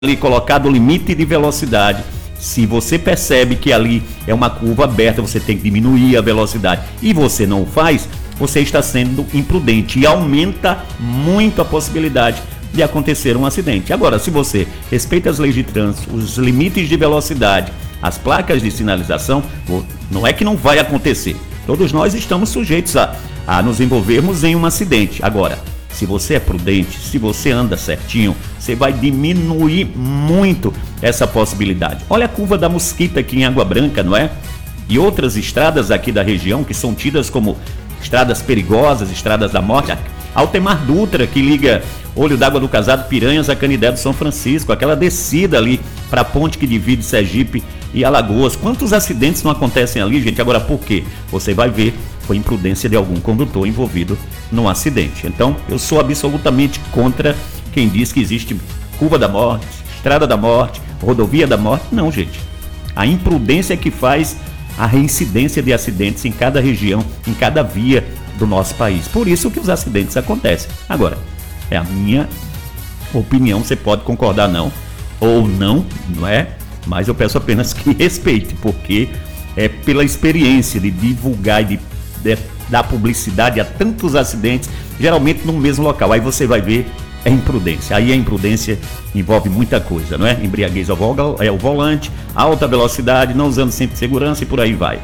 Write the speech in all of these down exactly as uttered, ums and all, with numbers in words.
ali colocado o limite de velocidade. Se você percebe que ali é uma curva aberta, você tem que diminuir a velocidade e você não o faz, você está sendo imprudente e aumenta muito a possibilidade de acontecer um acidente. Agora, se você respeita as leis de trânsito, os limites de velocidade, as placas de sinalização, não é que não vai acontecer. Todos nós estamos sujeitos a, a nos envolvermos em um acidente. Agora, se você é prudente, se você anda certinho, você vai diminuir muito essa possibilidade. Olha a curva da Mosquita aqui em Água Branca, não é? E outras estradas aqui da região que são tidas como estradas perigosas, estradas da morte. Altemar Dutra, que liga Olho d'Água do Casado, Piranhas a Canidé do São Francisco, aquela descida ali para a ponte que divide Sergipe e Alagoas. Quantos acidentes não acontecem ali, gente? Agora, por quê? Você vai ver, foi imprudência de algum condutor envolvido num acidente. Então, eu sou absolutamente contra quem diz que existe curva da morte, estrada da morte, rodovia da morte. Não, gente. A imprudência é que faz a reincidência de acidentes em cada região, em cada via do nosso país. Por isso que os acidentes acontecem. Agora, é a minha opinião, você pode concordar não, ou não, não é? Mas eu peço apenas que respeite, porque é pela experiência de divulgar e de, de dar publicidade a tantos acidentes, geralmente no mesmo local. Aí você vai ver, é imprudência. Aí a imprudência envolve muita coisa, não é? Embriaguez ao vol- é o volante, alta velocidade, não usando cinto de segurança e por aí vai.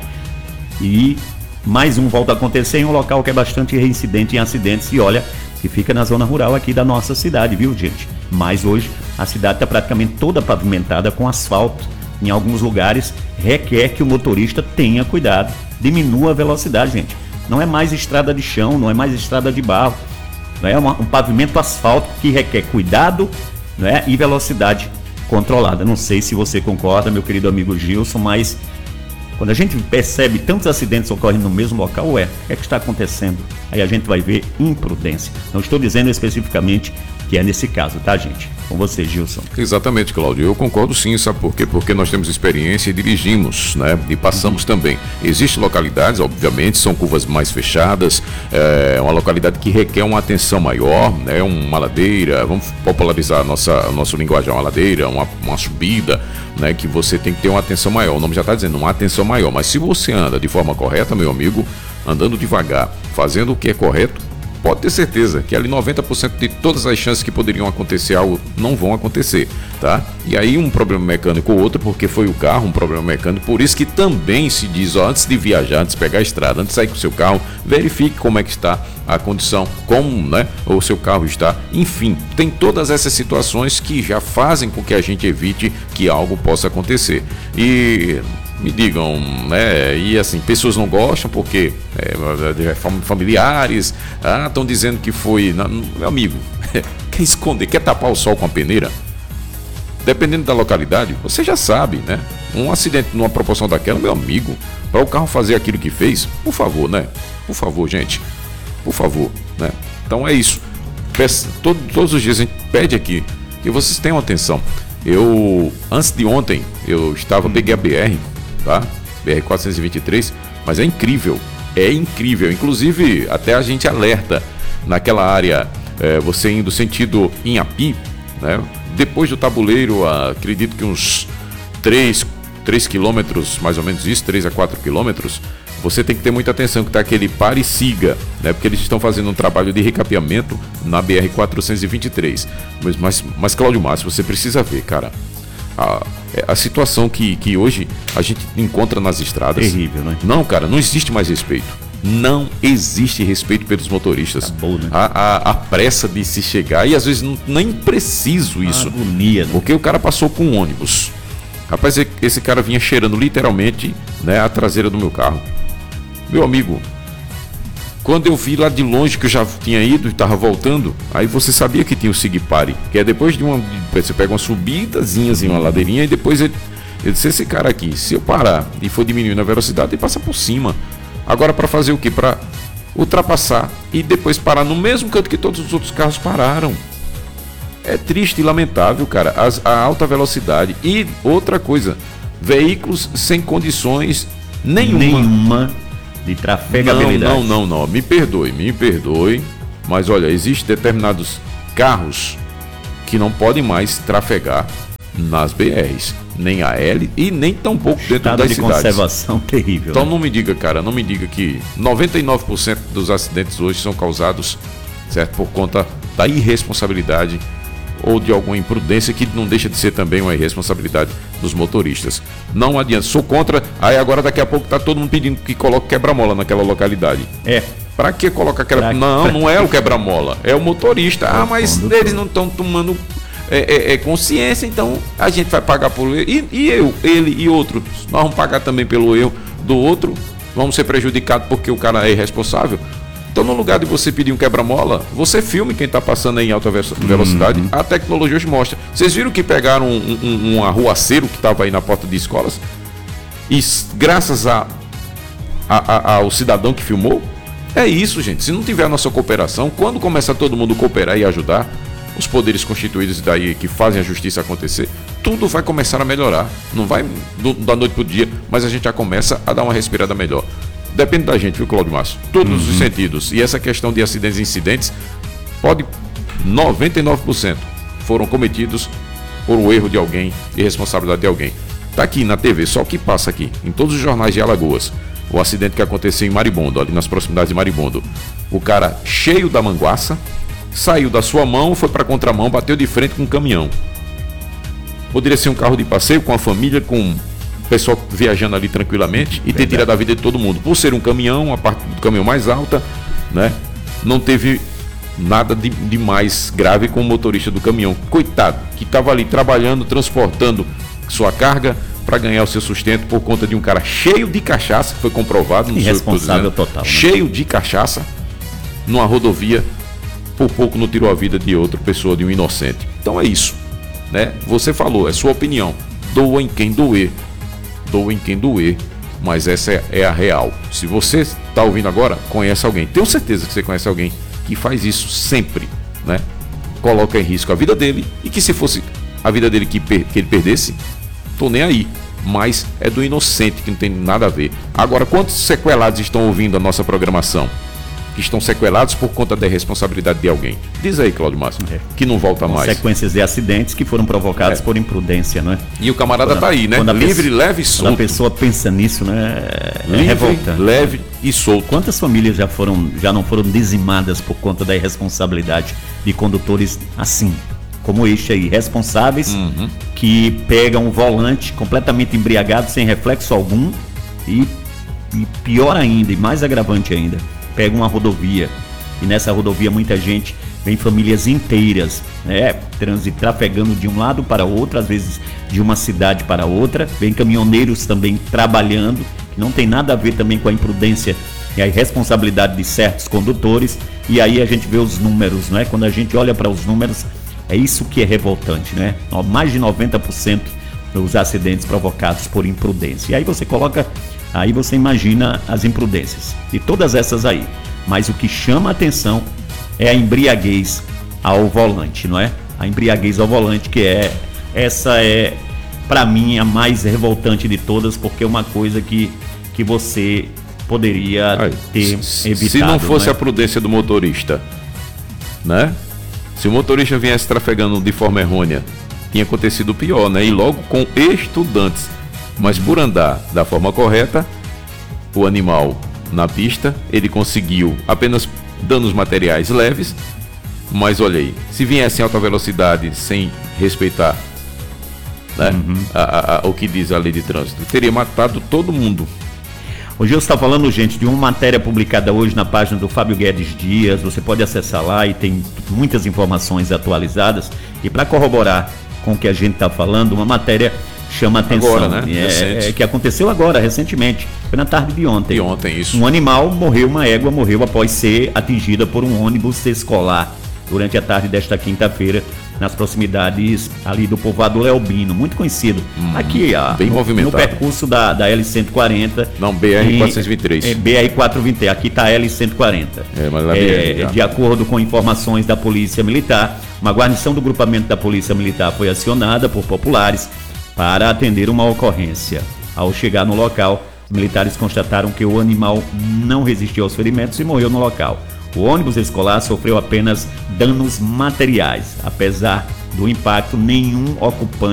E mais um volta a acontecer em um local que é bastante reincidente em acidentes e olha, que fica na zona rural aqui da nossa cidade, viu, gente? Mas hoje a cidade está praticamente toda pavimentada com asfalto. Em alguns lugares requer que o motorista tenha cuidado, diminua a velocidade, gente. Não é mais estrada de chão, não é mais estrada de barro, não é uma, um pavimento asfalto que requer cuidado, não é? E velocidade controlada. Não sei se você concorda, meu querido amigo Gilson, mas quando a gente percebe tantos acidentes ocorrendo no mesmo local, ué, o que é que está acontecendo? Aí a gente vai ver imprudência. Não estou dizendo especificamente que é nesse caso, tá, gente? Com você, Gilson. Exatamente, Cláudio. Eu concordo sim, sabe por quê? Porque nós temos experiência e dirigimos, né? E passamos uhum. também. Existem localidades, obviamente, são curvas mais fechadas, é uma localidade que requer uma atenção maior, né? Uma ladeira, vamos popularizar a nossa, nosso linguajar, uma ladeira, uma, uma subida, né? Que você tem que ter uma atenção maior. O nome já está dizendo, uma atenção maior. Mas se você anda de forma correta, meu amigo, andando devagar, fazendo o que é correto, pode ter certeza que ali noventa por cento de todas as chances que poderiam acontecer algo não vão acontecer, tá? E aí um problema mecânico ou outro, porque foi o carro, um problema mecânico, por isso que também se diz, ó, antes de viajar, antes de pegar a estrada, antes de sair com o seu carro, verifique como é que está a condição, como, né, o seu carro está, enfim, tem todas essas situações que já fazem com que a gente evite que algo possa acontecer. E me digam, né? E assim, pessoas não gostam porque é, familiares estão ah, dizendo que foi. Não, meu amigo, quer esconder, quer tapar o sol com a peneira? Dependendo da localidade, você já sabe, né? Um acidente numa proporção daquela, meu amigo, para o carro fazer aquilo que fez, por favor, né? Por favor, gente, por favor, né? Então é isso. Peço, todo, todos os dias a gente pede aqui que vocês tenham atenção. Eu, antes de ontem, eu estava, peguei a B R. Tá? B R quatrocentos e vinte e três, mas é incrível, é incrível, inclusive até a gente alerta naquela área, é, você indo sentido Inhapi, né? Depois do tabuleiro, acredito que uns três quilômetros, mais ou menos isso, três a quatro quilômetros, você tem que ter muita atenção que tá aquele pare e siga, né? Porque eles estão fazendo um trabalho de recapeamento na B R quatrocentos e vinte e três, mas, mas, mas Cláudio Márcio, você precisa ver, cara, A, a situação que, que hoje a gente encontra nas estradas. Terrível, né? Não, cara, não existe mais respeito. Não existe respeito pelos motoristas. Acabou, né? a, a, a pressa de se chegar, e às vezes não, nem preciso isso. Agonia, né? Porque o cara passou com um ônibus. Rapaz, esse cara vinha cheirando literalmente, né, a traseira do meu carro. Meu amigo, quando eu vi lá de longe que eu já tinha ido e estava voltando, aí você sabia que tinha o Sigpare, que é depois de uma... Você pega uma subidazinha, assim, uma ladeirinha, e depois ele, ele disse, esse cara aqui, se eu parar e for diminuindo a velocidade, ele passa por cima. Agora para fazer o quê? Para ultrapassar e depois parar no mesmo canto que todos os outros carros pararam. É triste e lamentável, cara, As, a alta velocidade. E outra coisa, veículos sem condições nenhuma. Nenhuma. De trafegabilidade. Não, não, não, não. Me perdoe, me perdoe. Mas olha, existem determinados carros que não podem mais trafegar nas B Rs, nem a L e nem tampouco dentro Estado das de cidades. Conservação terrível. Então né? não me diga, cara, não me diga que noventa e nove por cento dos acidentes hoje são causados, certo, por conta da irresponsabilidade ou de alguma imprudência, que não deixa de ser também uma irresponsabilidade dos motoristas. Não adianta, sou contra, aí agora daqui a pouco tá todo mundo pedindo que coloque quebra-mola naquela localidade. É. Pra que colocar quebra... Pra... Não, não é o quebra-mola, é o motorista. Ah, mas eles não estão tomando é, é, é, consciência, então a gente vai pagar por ele. E, e eu, ele e outro, nós vamos pagar também pelo erro do outro, vamos ser prejudicados porque o cara é irresponsável. Então, no lugar de você pedir um quebra-mola, você filme quem está passando aí em alta velocidade. Uhum. A tecnologia hoje mostra. Vocês viram que pegaram um, um, um arruaceiro que estava aí na porta de escolas? E graças a, a, a, ao cidadão que filmou? É isso, gente. Se não tiver a nossa cooperação, quando começa todo mundo cooperar e ajudar, os poderes constituídos daí que fazem a justiça acontecer, tudo vai começar a melhorar. Não vai do, da noite para o dia, mas a gente já começa a dar uma respirada melhor. Depende da gente, viu, Cláudio Márcio? Todos uhum. os sentidos. E essa questão de acidentes e incidentes, pode noventa e nove por cento foram cometidos por um erro de alguém e responsabilidade de alguém. Tá aqui na T V, só o que passa aqui, em todos os jornais de Alagoas, o acidente que aconteceu em Maribondo, ali nas proximidades de Maribondo. O cara cheio da manguaça, saiu da sua mão, foi para contramão, bateu de frente com um caminhão. Poderia ser um carro de passeio com a família, com o pessoal viajando ali tranquilamente e ter tirado a vida de todo mundo. Por ser um caminhão, a parte do caminhão mais alta, né? Não teve nada de, de mais grave com o motorista do caminhão. Coitado, que estava ali trabalhando, transportando sua carga para ganhar o seu sustento por conta de um cara cheio de cachaça, que foi comprovado. Não irresponsável total. Né? Cheio de cachaça, numa rodovia, por pouco não tirou a vida de outra pessoa, de um inocente. Então é isso, né? Você falou, é sua opinião. Doa em quem doer. Doa em quem doer, mas essa é, é a real. Se você está ouvindo agora, conhece alguém. Tenho certeza que você conhece alguém que faz isso sempre, né? Coloca em risco a vida dele e que se fosse a vida dele que, per- que ele perdesse, tô nem aí. Mas é do inocente, que não tem nada a ver. Agora, quantos sequelados estão ouvindo a nossa programação? Que estão sequelados por conta da responsabilidade de alguém. Diz aí, Cláudio Márcio, é. que não volta mais. Consequências de acidentes que foram provocados é. por imprudência, não é? E o camarada quando, tá aí, né? Livre, pessoa, leve e solto. Quando a pessoa pensa nisso, né? É Livre, revoltante. leve e solto. Quantas famílias já, foram, já não foram dizimadas por conta da irresponsabilidade de condutores assim, como este aí, responsáveis, uhum. que pegam o volante completamente embriagado, sem reflexo algum, e, e pior ainda, e mais agravante ainda, pega uma rodovia, e nessa rodovia muita gente, vem famílias inteiras, né, trânsito, trafegando de um lado para outro, às vezes de uma cidade para outra, vem caminhoneiros também trabalhando, que não tem nada a ver também com a imprudência e a irresponsabilidade de certos condutores, e aí a gente vê os números, né? Quando a gente olha para os números, é isso que é revoltante, né? Mais de noventa por cento dos acidentes provocados por imprudência, e aí você coloca... Aí você imagina as imprudências e todas essas aí. Mas o que chama a atenção é a embriaguez ao volante, não é? A embriaguez ao volante, que é... Essa é, para mim, a mais revoltante de todas, porque é uma coisa que, que você poderia Ai, ter se, evitado. Se não fosse não é? a prudência do motorista, né? Se o motorista viesse trafegando de forma errônea, tinha acontecido pior, né? E logo com estudantes. Mas por andar da forma correta, o animal na pista, ele conseguiu apenas danos materiais leves, mas olha aí, se viesse em alta velocidade sem respeitar, né, uhum. a, a, a, o que diz a lei de trânsito, teria matado todo mundo. Hoje eu estou falando, gente, de uma matéria publicada hoje na página do Fábio Guedes Dias, você pode acessar lá e tem muitas informações atualizadas, e para corroborar com o que a gente está falando, uma matéria chama atenção, agora, né? é, é, que aconteceu agora, recentemente, foi na tarde de ontem. De ontem, isso. Um animal morreu, uma égua morreu após ser atingida por um ônibus escolar durante a tarde desta quinta-feira, nas proximidades ali do povoado Leobino, muito conhecido. Hum, aqui, a, bem no, movimentado. no percurso da, da L cento e quarenta. Não, B R quatrocentos e vinte e três. É, B R quatrocentos e vinte, aqui está a L cento e quarenta. É, mas lá é, B R, de acordo com informações da Polícia Militar, uma guarnição do grupamento da Polícia Militar foi acionada por populares para atender uma ocorrência. Ao chegar no local, os militares constataram que o animal não resistiu aos ferimentos e morreu no local. O ônibus escolar sofreu apenas danos materiais. Apesar do impacto, nenhum ocupante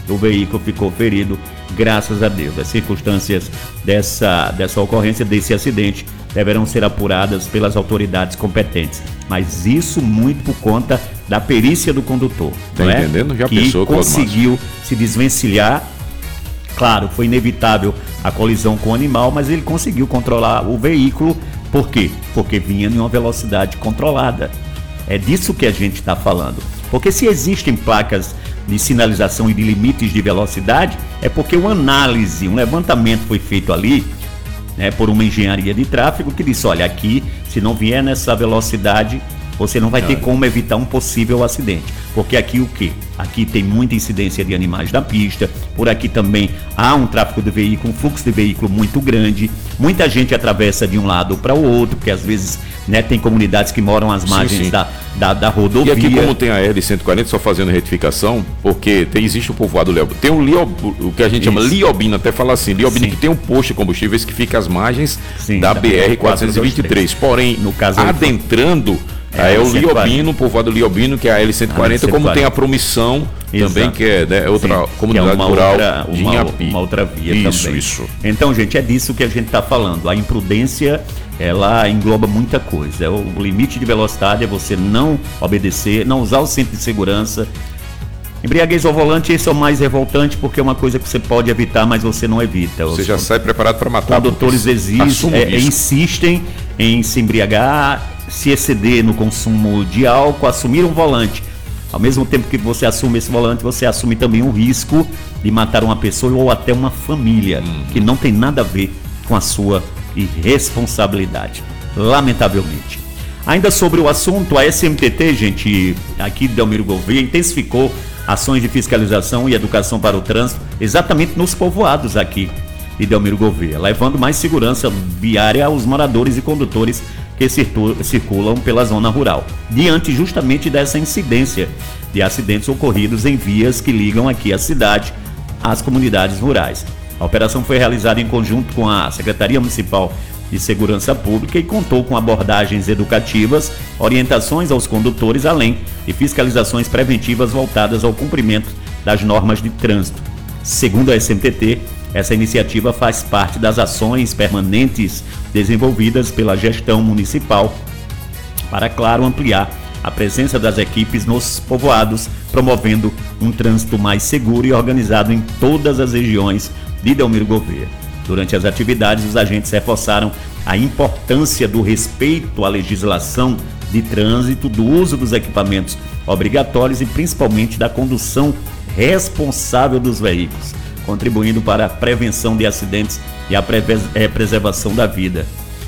o veículo ficou ferido, graças a Deus. As circunstâncias dessa, dessa ocorrência, desse acidente, deverão ser apuradas pelas autoridades competentes. Mas isso muito por conta da perícia do condutor. Tá entendendo? Já que pensou, conseguiu se desvencilhar. Claro, foi inevitável a colisão com o animal, mas ele conseguiu controlar o veículo. Por quê? Porque vinha em uma velocidade controlada. É disso que a gente está falando. Porque se existem placas de sinalização e de limites de velocidade, é porque uma análise, um levantamento foi feito ali, né, por uma engenharia de tráfego que disse, olha, aqui, se não vier nessa velocidade, você não vai ter como evitar um possível acidente. Porque aqui o quê? Aqui tem muita incidência de animais na pista, por aqui também há um tráfego de veículo, um fluxo de veículo muito grande, muita gente atravessa de um lado para o outro, porque às vezes, né, tem comunidades que moram às margens sim, sim. Da, da, da rodovia. E aqui como tem a L cento e quarenta, só fazendo retificação, porque tem, existe o povoado Leobino, tem o, Liob, o que a gente Isso. chama Liobino, até falar assim, Liobino que tem um posto de combustíveis que fica às margens sim, da, da B R quatrocentos e vinte e três, porém, no caso adentrando... É, é o Liobino, o povoado Liobino, que é a L cento e quarenta, como tem a Promissão Exato. Também, que é né, outra Sim, comunidade é uma rural outra, de uma, uma outra via isso, também. Isso, isso. Então, gente, é disso que a gente está falando. A imprudência, ela engloba muita coisa. O limite de velocidade é você não obedecer, não usar o cinto de segurança. Embriaguez ao volante, esse é o mais revoltante, porque é uma coisa que você pode evitar, mas você não evita. Você Os já sai preparado para matar. Condutores existem, é, insistem em se embriagar, se exceder no consumo de álcool, assumir um volante. Ao mesmo tempo que você assume esse volante, você assume também o risco de matar uma pessoa ou até uma família, uhum. que não tem nada a ver com a sua irresponsabilidade, lamentavelmente. Ainda sobre o assunto, a S M T T, gente, aqui de Delmiro Gouveia, intensificou ações de fiscalização e educação para o trânsito, exatamente nos povoados aqui de Delmiro Gouveia, levando mais segurança viária aos moradores e condutores que circulam pela zona rural, diante justamente dessa incidência de acidentes ocorridos em vias que ligam aqui a cidade às comunidades rurais. A operação foi realizada em conjunto com a Secretaria Municipal de Segurança Pública e contou com abordagens educativas, orientações aos condutores, além de fiscalizações preventivas voltadas ao cumprimento das normas de trânsito. Segundo a S M T T, essa iniciativa faz parte das ações permanentes desenvolvidas pela gestão municipal para, claro, ampliar a presença das equipes nos povoados, promovendo um trânsito mais seguro e organizado em todas as regiões de Delmiro Gouveia. Durante as atividades, os agentes reforçaram a importância do respeito à legislação de trânsito, do uso dos equipamentos obrigatórios e principalmente da condução responsável dos veículos, contribuindo para a prevenção de acidentes e a preservação da vida.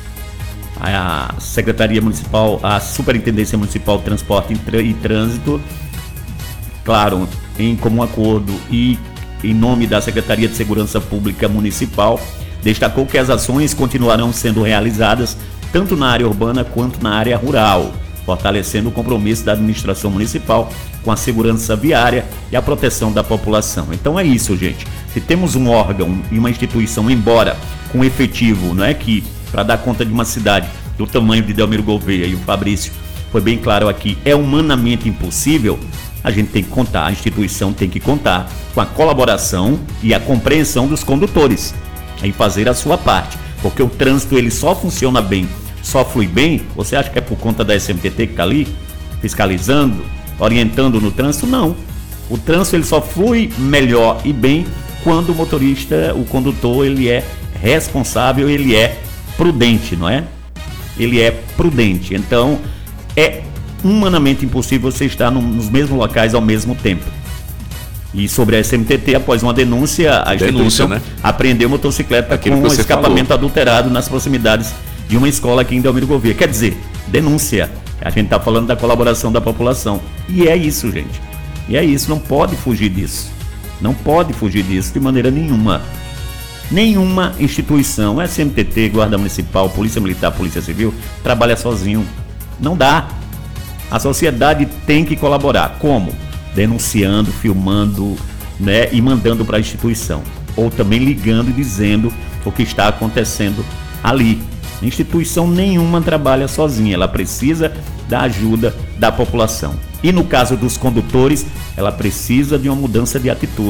A Secretaria Municipal, a Superintendência Municipal de Transporte e Trânsito, claro, em comum acordo e em nome da Secretaria de Segurança Pública Municipal, destacou que as ações continuarão sendo realizadas tanto na área urbana quanto na área rural, fortalecendo o compromisso da administração municipal com a segurança viária e a proteção da população. Então é isso, gente. Se temos um órgão e uma instituição, embora com efetivo, não é que para dar conta de uma cidade do tamanho de Delmiro Gouveia, e o Fabrício foi bem claro aqui, é humanamente impossível, a gente tem que contar, a instituição tem que contar com a colaboração e a compreensão dos condutores em fazer a sua parte, porque o trânsito ele só funciona bem, só flui bem. Você acha que é por conta da S M T T que está ali fiscalizando, orientando no trânsito? Não, o trânsito ele só flui melhor e bem quando o motorista, o condutor, ele é responsável, ele é prudente, não é? Ele é prudente, então é humanamente impossível você estar no, nos mesmos locais ao mesmo tempo. E sobre a S M T T, após uma denúncia, a instituição denúncia, né? apreendeu motocicleta Aquilo com um escapamento falou. adulterado nas proximidades de uma escola aqui em Delmiro Gouveia. Quer dizer, denúncia. A gente está falando da colaboração da população. E é isso, gente. E é isso, não pode fugir disso. Não pode fugir disso de maneira nenhuma. Nenhuma instituição, S M T T, Guarda Municipal, Polícia Militar, Polícia Civil, trabalha sozinho. Não dá. A sociedade tem que colaborar. Como? Denunciando, filmando, né, e mandando para a instituição. Ou também ligando e dizendo o que está acontecendo ali. Instituição nenhuma trabalha sozinha, ela precisa da ajuda da população. E no caso dos condutores, ela precisa de uma mudança de atitude.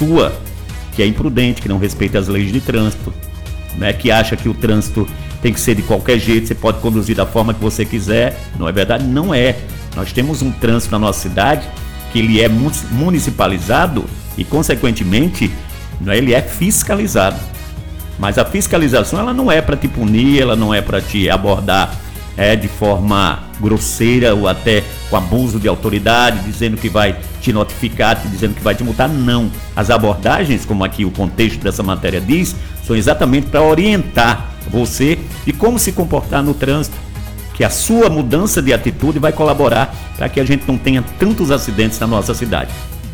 sua, que é imprudente, que não respeita as leis de trânsito, né, que acha que o trânsito tem que ser de qualquer jeito, você pode conduzir da forma que você quiser. Não é verdade? Não é. Nós temos um trânsito na nossa cidade que ele é municipalizado e, consequentemente, né, ele é fiscalizado. Mas a fiscalização ela não é para te punir, ela não é para te abordar é, de forma grosseira ou até com abuso de autoridade, dizendo que vai te notificar, te dizendo que vai te multar. Não. As abordagens, como aqui o contexto dessa matéria diz, são exatamente para orientar você de como se comportar no trânsito, que a sua mudança de atitude vai colaborar para que a gente não tenha tantos acidentes na nossa cidade.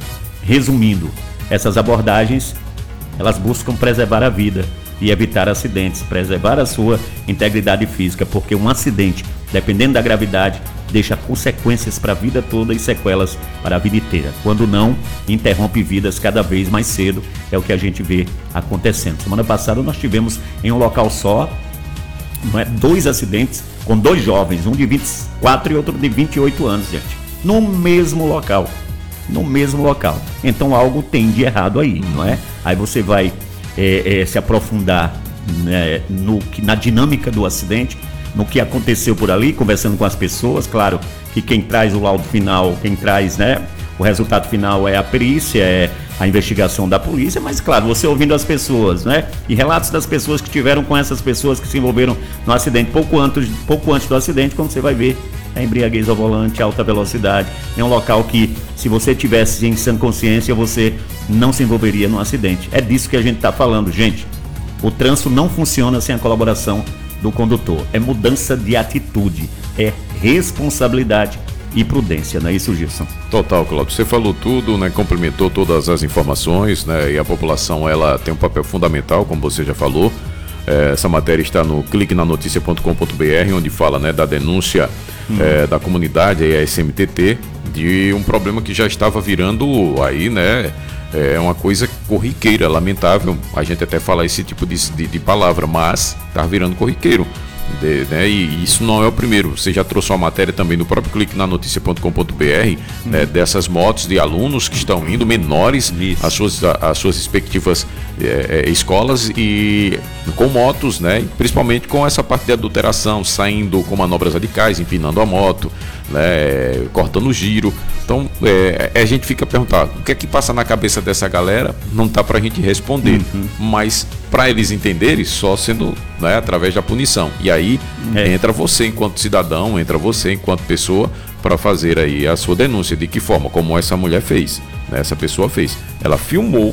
Resumindo, essas abordagens, elas buscam preservar a vida e evitar acidentes, preservar a sua integridade física, porque um acidente, dependendo da gravidade, deixa consequências para a vida toda e sequelas para a vida inteira. Quando não, interrompe vidas cada vez mais cedo, é o que a gente vê acontecendo. Semana passada nós tivemos em um local só, não é, dois acidentes com dois jovens, um de vinte e quatro e outro de vinte e oito anos, gente, no mesmo local, no mesmo local. Então algo tem de errado aí, não é? Aí você vai é, é, se aprofundar, né, no, na dinâmica do acidente, no que aconteceu por ali, conversando com as pessoas. Claro que quem traz o laudo final, quem traz, né, o resultado final é a perícia, é a investigação da polícia, mas claro, você ouvindo as pessoas, né, e relatos das pessoas que tiveram com essas pessoas que se envolveram no acidente pouco antes, pouco antes do acidente, quando você vai ver a embriaguez ao volante, alta velocidade, é um local que, se você tivesse em sã consciência, você não se envolveria no acidente. É disso que a gente está falando, gente. O trânsito não funciona sem a colaboração do condutor. É mudança de atitude, é responsabilidade e prudência, não é isso, Gilson? Total, Cláudio. Você falou tudo, né? Complementou todas as informações, né? E a população, ela tem um papel fundamental, como você já falou. É, essa matéria está no clique na notícia ponto com ponto b r, onde fala, né, da denúncia hum. é, da comunidade, a S M T T, de um problema que já estava virando aí, né? É uma coisa corriqueira, lamentável a gente até falar esse tipo de, de, de palavra, mas está virando corriqueiro. De, né, e isso não é o primeiro. Você já trouxe uma matéria também no próprio clique na notícia ponto com ponto b r, hum. né, dessas motos de alunos que estão indo, menores, às suas, às suas respectivas é, é, escolas, e com motos, né, principalmente com essa parte de adulteração, saindo com manobras radicais, empinando a moto, né, cortando o giro. Então é, a gente fica a perguntar o que é que passa na cabeça dessa galera. Não dá pra gente responder, uhum. mas para eles entenderem, só sendo, né, através da punição. E aí é. entra você enquanto cidadão, entra você enquanto pessoa para fazer aí a sua denúncia. De que forma? Como essa mulher fez, né? Essa pessoa fez, ela filmou,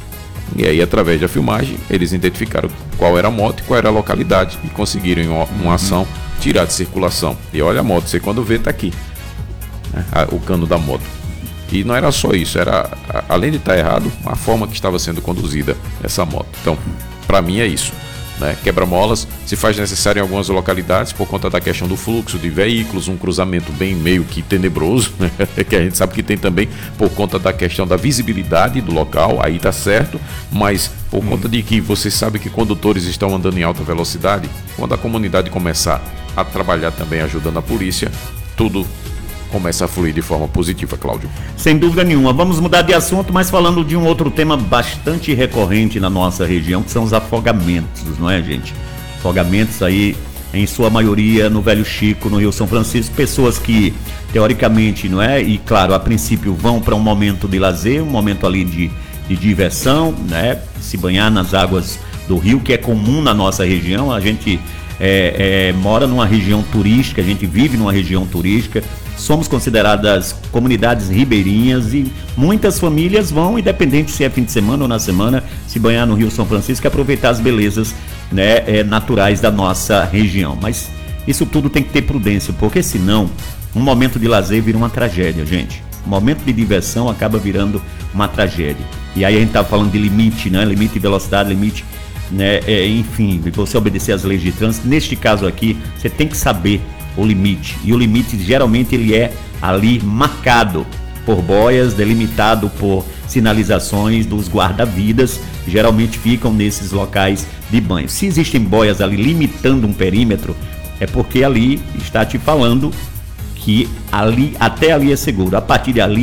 e aí através da filmagem eles identificaram qual era a moto e qual era a localidade e conseguiram, em uma, uma ação, tirar de circulação. E olha a moto, você quando vê tá aqui, né, o cano da moto. E não era só isso, era, além de estar errado, a forma que estava sendo conduzida essa moto. Então, para mim é isso, né? Quebra-molas se faz necessário em algumas localidades por conta da questão do fluxo de veículos, um cruzamento bem meio que tenebroso, né? Que a gente sabe que tem também por conta da questão da visibilidade do local, aí tá certo, mas por hum. conta de que você sabe que condutores estão andando em alta velocidade, quando a comunidade começar a trabalhar também ajudando a polícia, tudo começa a fluir de forma positiva, Cláudio. Sem dúvida nenhuma. Vamos mudar de assunto, mas falando de um outro tema bastante recorrente na nossa região, que são os afogamentos, não é, gente? Afogamentos aí, em sua maioria, no Velho Chico, no Rio São Francisco, pessoas que, teoricamente, não é? E, claro, a princípio vão para um momento de lazer, um momento ali de, de diversão, né? Se banhar nas águas do rio, que é comum na nossa região. A gente é, é, mora numa região turística, a gente vive numa região turística, somos consideradas comunidades ribeirinhas e muitas famílias vão, independente se é fim de semana ou na semana, se banhar no Rio São Francisco e aproveitar as belezas, né, é, naturais da nossa região. Mas isso tudo tem que ter prudência, porque senão um momento de lazer vira uma tragédia, gente. Um momento de diversão acaba virando uma tragédia. E aí a gente está falando de limite, né? Limite de velocidade, limite, né? É, enfim, você obedecer às leis de trânsito. Neste caso aqui, você tem que saber o limite, e o limite geralmente ele é ali marcado por boias, delimitado por sinalizações dos guarda-vidas, geralmente ficam nesses locais de banho. Se existem boias ali limitando um perímetro, é porque ali está te falando que ali, até ali é seguro. A partir de ali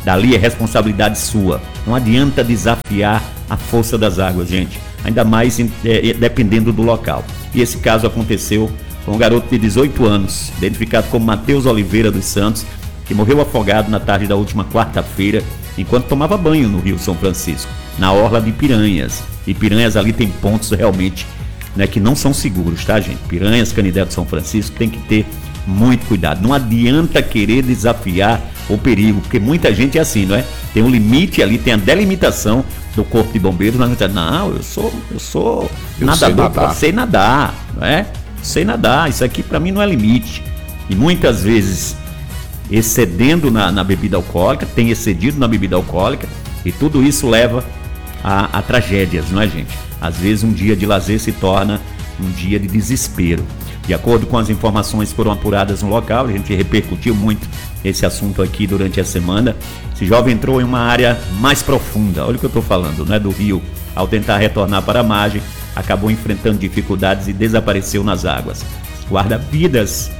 Dali é responsabilidade sua. Não adianta desafiar a força das águas, gente. Ainda mais é, dependendo do local. E esse caso aconteceu com um garoto de dezoito anos, identificado como Matheus Oliveira dos Santos, que morreu afogado na tarde da última quarta-feira, enquanto tomava banho no Rio São Francisco, na orla de Piranhas. E Piranhas ali tem pontos realmente, né, que não são seguros, tá, gente? Piranhas, Canidé do São Francisco, tem que ter muito cuidado. Não adianta querer desafiar o perigo, porque muita gente é assim, não é? Tem um limite ali, tem a delimitação do Corpo de Bombeiros, mas não, eu sou, eu sou eu nadador, sei nadar. sei nadar, não é? Sei nadar, isso aqui para mim não é limite. E muitas vezes excedendo na, na bebida alcoólica, tem excedido na bebida alcoólica, e tudo isso leva a, a tragédias, não é, gente? Às vezes um dia de lazer se torna um dia de desespero. De acordo com as informações que foram apuradas no local, a gente repercutiu muito esse assunto aqui durante a semana. Esse jovem entrou em uma área mais profunda, olha o que eu estou falando, né, do rio. Ao tentar retornar para a margem, acabou enfrentando dificuldades e desapareceu nas águas. Guarda-vidas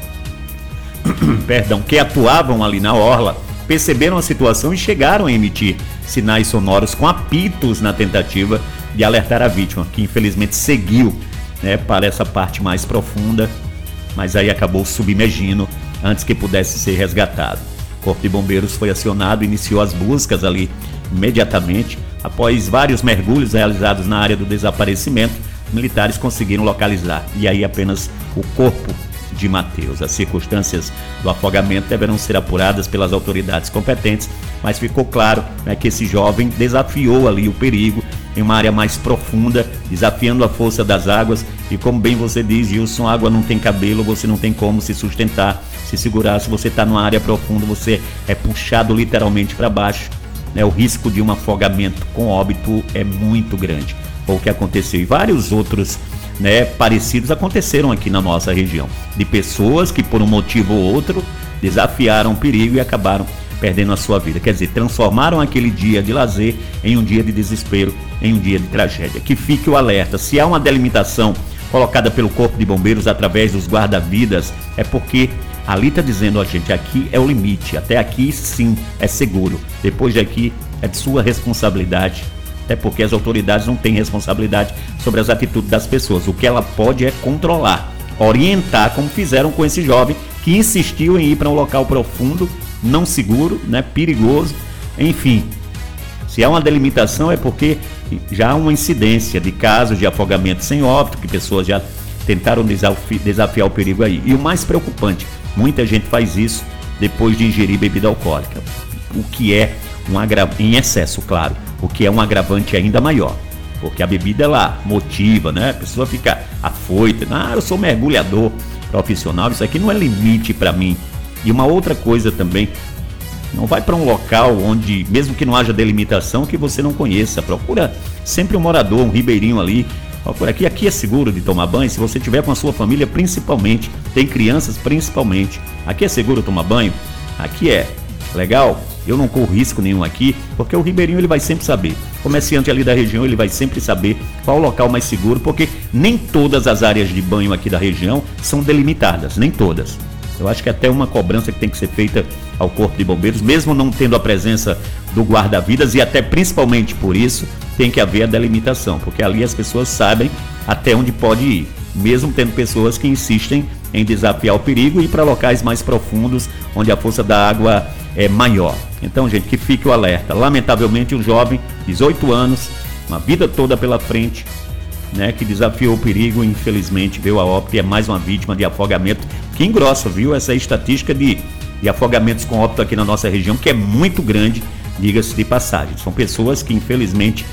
perdão, que atuavam ali na orla perceberam a situação e chegaram a emitir sinais sonoros com apitos na tentativa de alertar a vítima, que infelizmente seguiu, né, para essa parte mais profunda, mas aí acabou submergindo antes que pudesse ser resgatado. O Corpo de Bombeiros foi acionado e iniciou as buscas ali imediatamente. Após vários mergulhos realizados na área do desaparecimento, militares conseguiram localizar, e aí apenas o corpo de Matheus. As circunstâncias do afogamento deverão ser apuradas pelas autoridades competentes, mas ficou claro, né, que esse jovem desafiou ali o perigo em uma área mais profunda, desafiando a força das águas, e como bem você diz, Gilson, água não tem cabelo, você não tem como se sustentar, se segurar. Se você está numa área profunda, você é puxado literalmente para baixo, né? O risco de um afogamento com óbito é muito grande. Foi o que aconteceu, e vários outros, né, parecidos aconteceram aqui na nossa região, de pessoas que por um motivo ou outro desafiaram o perigo e acabaram perdendo a sua vida. Quer dizer, transformaram aquele dia de lazer em um dia de desespero, em um dia de tragédia. Que fique o alerta: se há uma delimitação colocada pelo Corpo de Bombeiros através dos guarda-vidas, é porque ali está dizendo a gente, aqui é o limite, até aqui sim é seguro, depois daqui é de sua responsabilidade. Até porque as autoridades não têm responsabilidade sobre as atitudes das pessoas. O que ela pode é controlar, orientar, como fizeram com esse jovem que insistiu em ir para um local profundo, não seguro, né, perigoso. Enfim, se há uma delimitação é porque já há uma incidência de casos de afogamento sem óbito, que pessoas já tentaram desafi- desafiar o perigo aí. E o mais preocupante, muita gente faz isso depois de ingerir bebida alcoólica, o que é um agravante, em excesso, claro, o que é um agravante ainda maior, porque a bebida ela motiva, né? A pessoa fica afoita, ah, eu sou mergulhador profissional, isso aqui não é limite para mim. E uma outra coisa também, não vai para um local onde, mesmo que não haja delimitação, que você não conheça, procura sempre um morador, um ribeirinho ali, procura aqui, aqui é seguro de tomar banho, se você tiver com a sua família principalmente, tem crianças principalmente, aqui é seguro tomar banho, aqui é legal. Eu não corro risco nenhum aqui, porque o ribeirinho ele vai sempre saber. O comerciante ali da região ele vai sempre saber qual o local mais seguro, porque nem todas as áreas de banho aqui da região são delimitadas, nem todas. Eu acho que até uma cobrança que tem que ser feita ao Corpo de Bombeiros, mesmo não tendo a presença do guarda-vidas, e até principalmente por isso tem que haver a delimitação, porque ali as pessoas sabem até onde pode ir, mesmo tendo pessoas que insistem em desafiar o perigo e ir para locais mais profundos, onde a força da água é maior. Então, gente, que fique o alerta. Lamentavelmente, um jovem, dezoito anos, uma vida toda pela frente, né, que desafiou o perigo e infelizmente veio a óbito e é mais uma vítima de afogamento, que engrossa, viu, essa estatística de, de afogamentos com óbito aqui na nossa região, que é muito grande, diga-se de passagem. São pessoas que infelizmente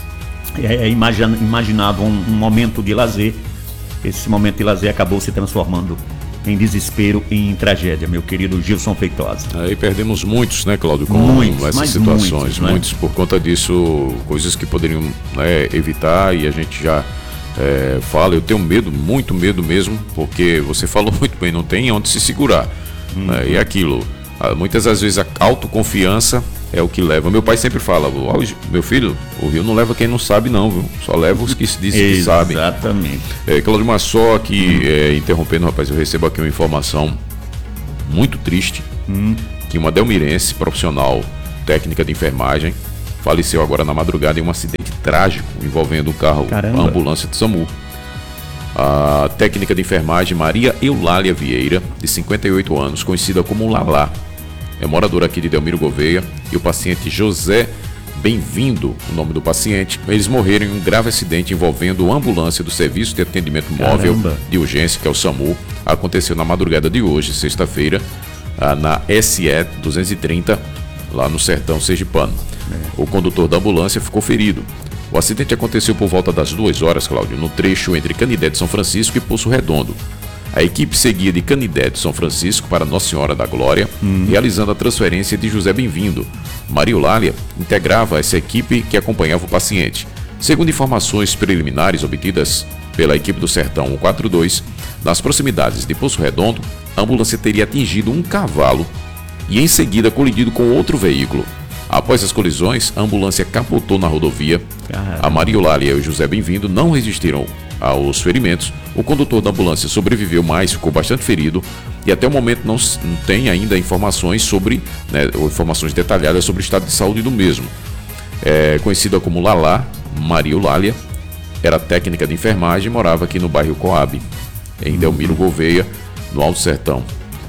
é, imagina, imaginavam um, um momento de lazer. Esse momento de lazer acabou se transformando em desespero e em tragédia, meu querido Gilson Feitosa. Aí perdemos muitos, né, Cláudio, com muitos, essas situações, muitos, né? muitos por conta disso, coisas que poderiam, né, evitar, e a gente já é, fala, eu tenho medo, muito medo mesmo, porque você falou muito bem, não tem onde se segurar, hum. né, e aquilo, muitas das vezes a autoconfiança é o que leva. Meu pai sempre fala, meu filho, o rio não leva quem não sabe não, viu? Só leva os que se dizem que sabem. Exatamente. É, Cláudio, mas só que, hum. é, interrompendo, rapaz, eu recebo aqui uma informação muito triste, hum. que uma delmirense profissional técnica de enfermagem, faleceu agora na madrugada em um acidente trágico envolvendo um carro, Caramba. a ambulância do SAMU. A técnica de enfermagem Maria Eulália Vieira, de cinquenta e oito anos, conhecida como Lalá, é moradora aqui de Delmiro Gouveia, e o paciente José Bem-vindo, o nome do paciente, eles morreram em um grave acidente envolvendo a ambulância do Serviço de Atendimento Móvel Caramba. de Urgência, que é o SAMU. Aconteceu na madrugada de hoje, sexta-feira, na S E duzentos e trinta, lá no Sertão Sergipano. É. O condutor da ambulância ficou ferido. O acidente aconteceu por volta das duas horas, Cláudio, no trecho entre Canidé de São Francisco e Poço Redondo. A equipe seguia de Canidé de São Francisco para Nossa Senhora da Glória, hum. realizando a transferência de José Bem-vindo. Maria Eulália integrava essa equipe que acompanhava o paciente. Segundo informações preliminares obtidas pela equipe do Sertão cento e quarenta e dois, nas proximidades de Poço Redondo, a ambulância teria atingido um cavalo e em seguida colidido com outro veículo. Após as colisões, a ambulância capotou na rodovia. Caramba. A Maria Eulália e o José Bem-vindo não resistiram aos ferimentos. O condutor da ambulância sobreviveu, mas ficou bastante ferido e até o momento não, não tem ainda informações sobre, né, informações detalhadas sobre o estado de saúde do mesmo. É, conhecida como Lalá, Maria Eulália era técnica de enfermagem e morava aqui no bairro Coab, em Delmiro Gouveia, no Alto Sertão.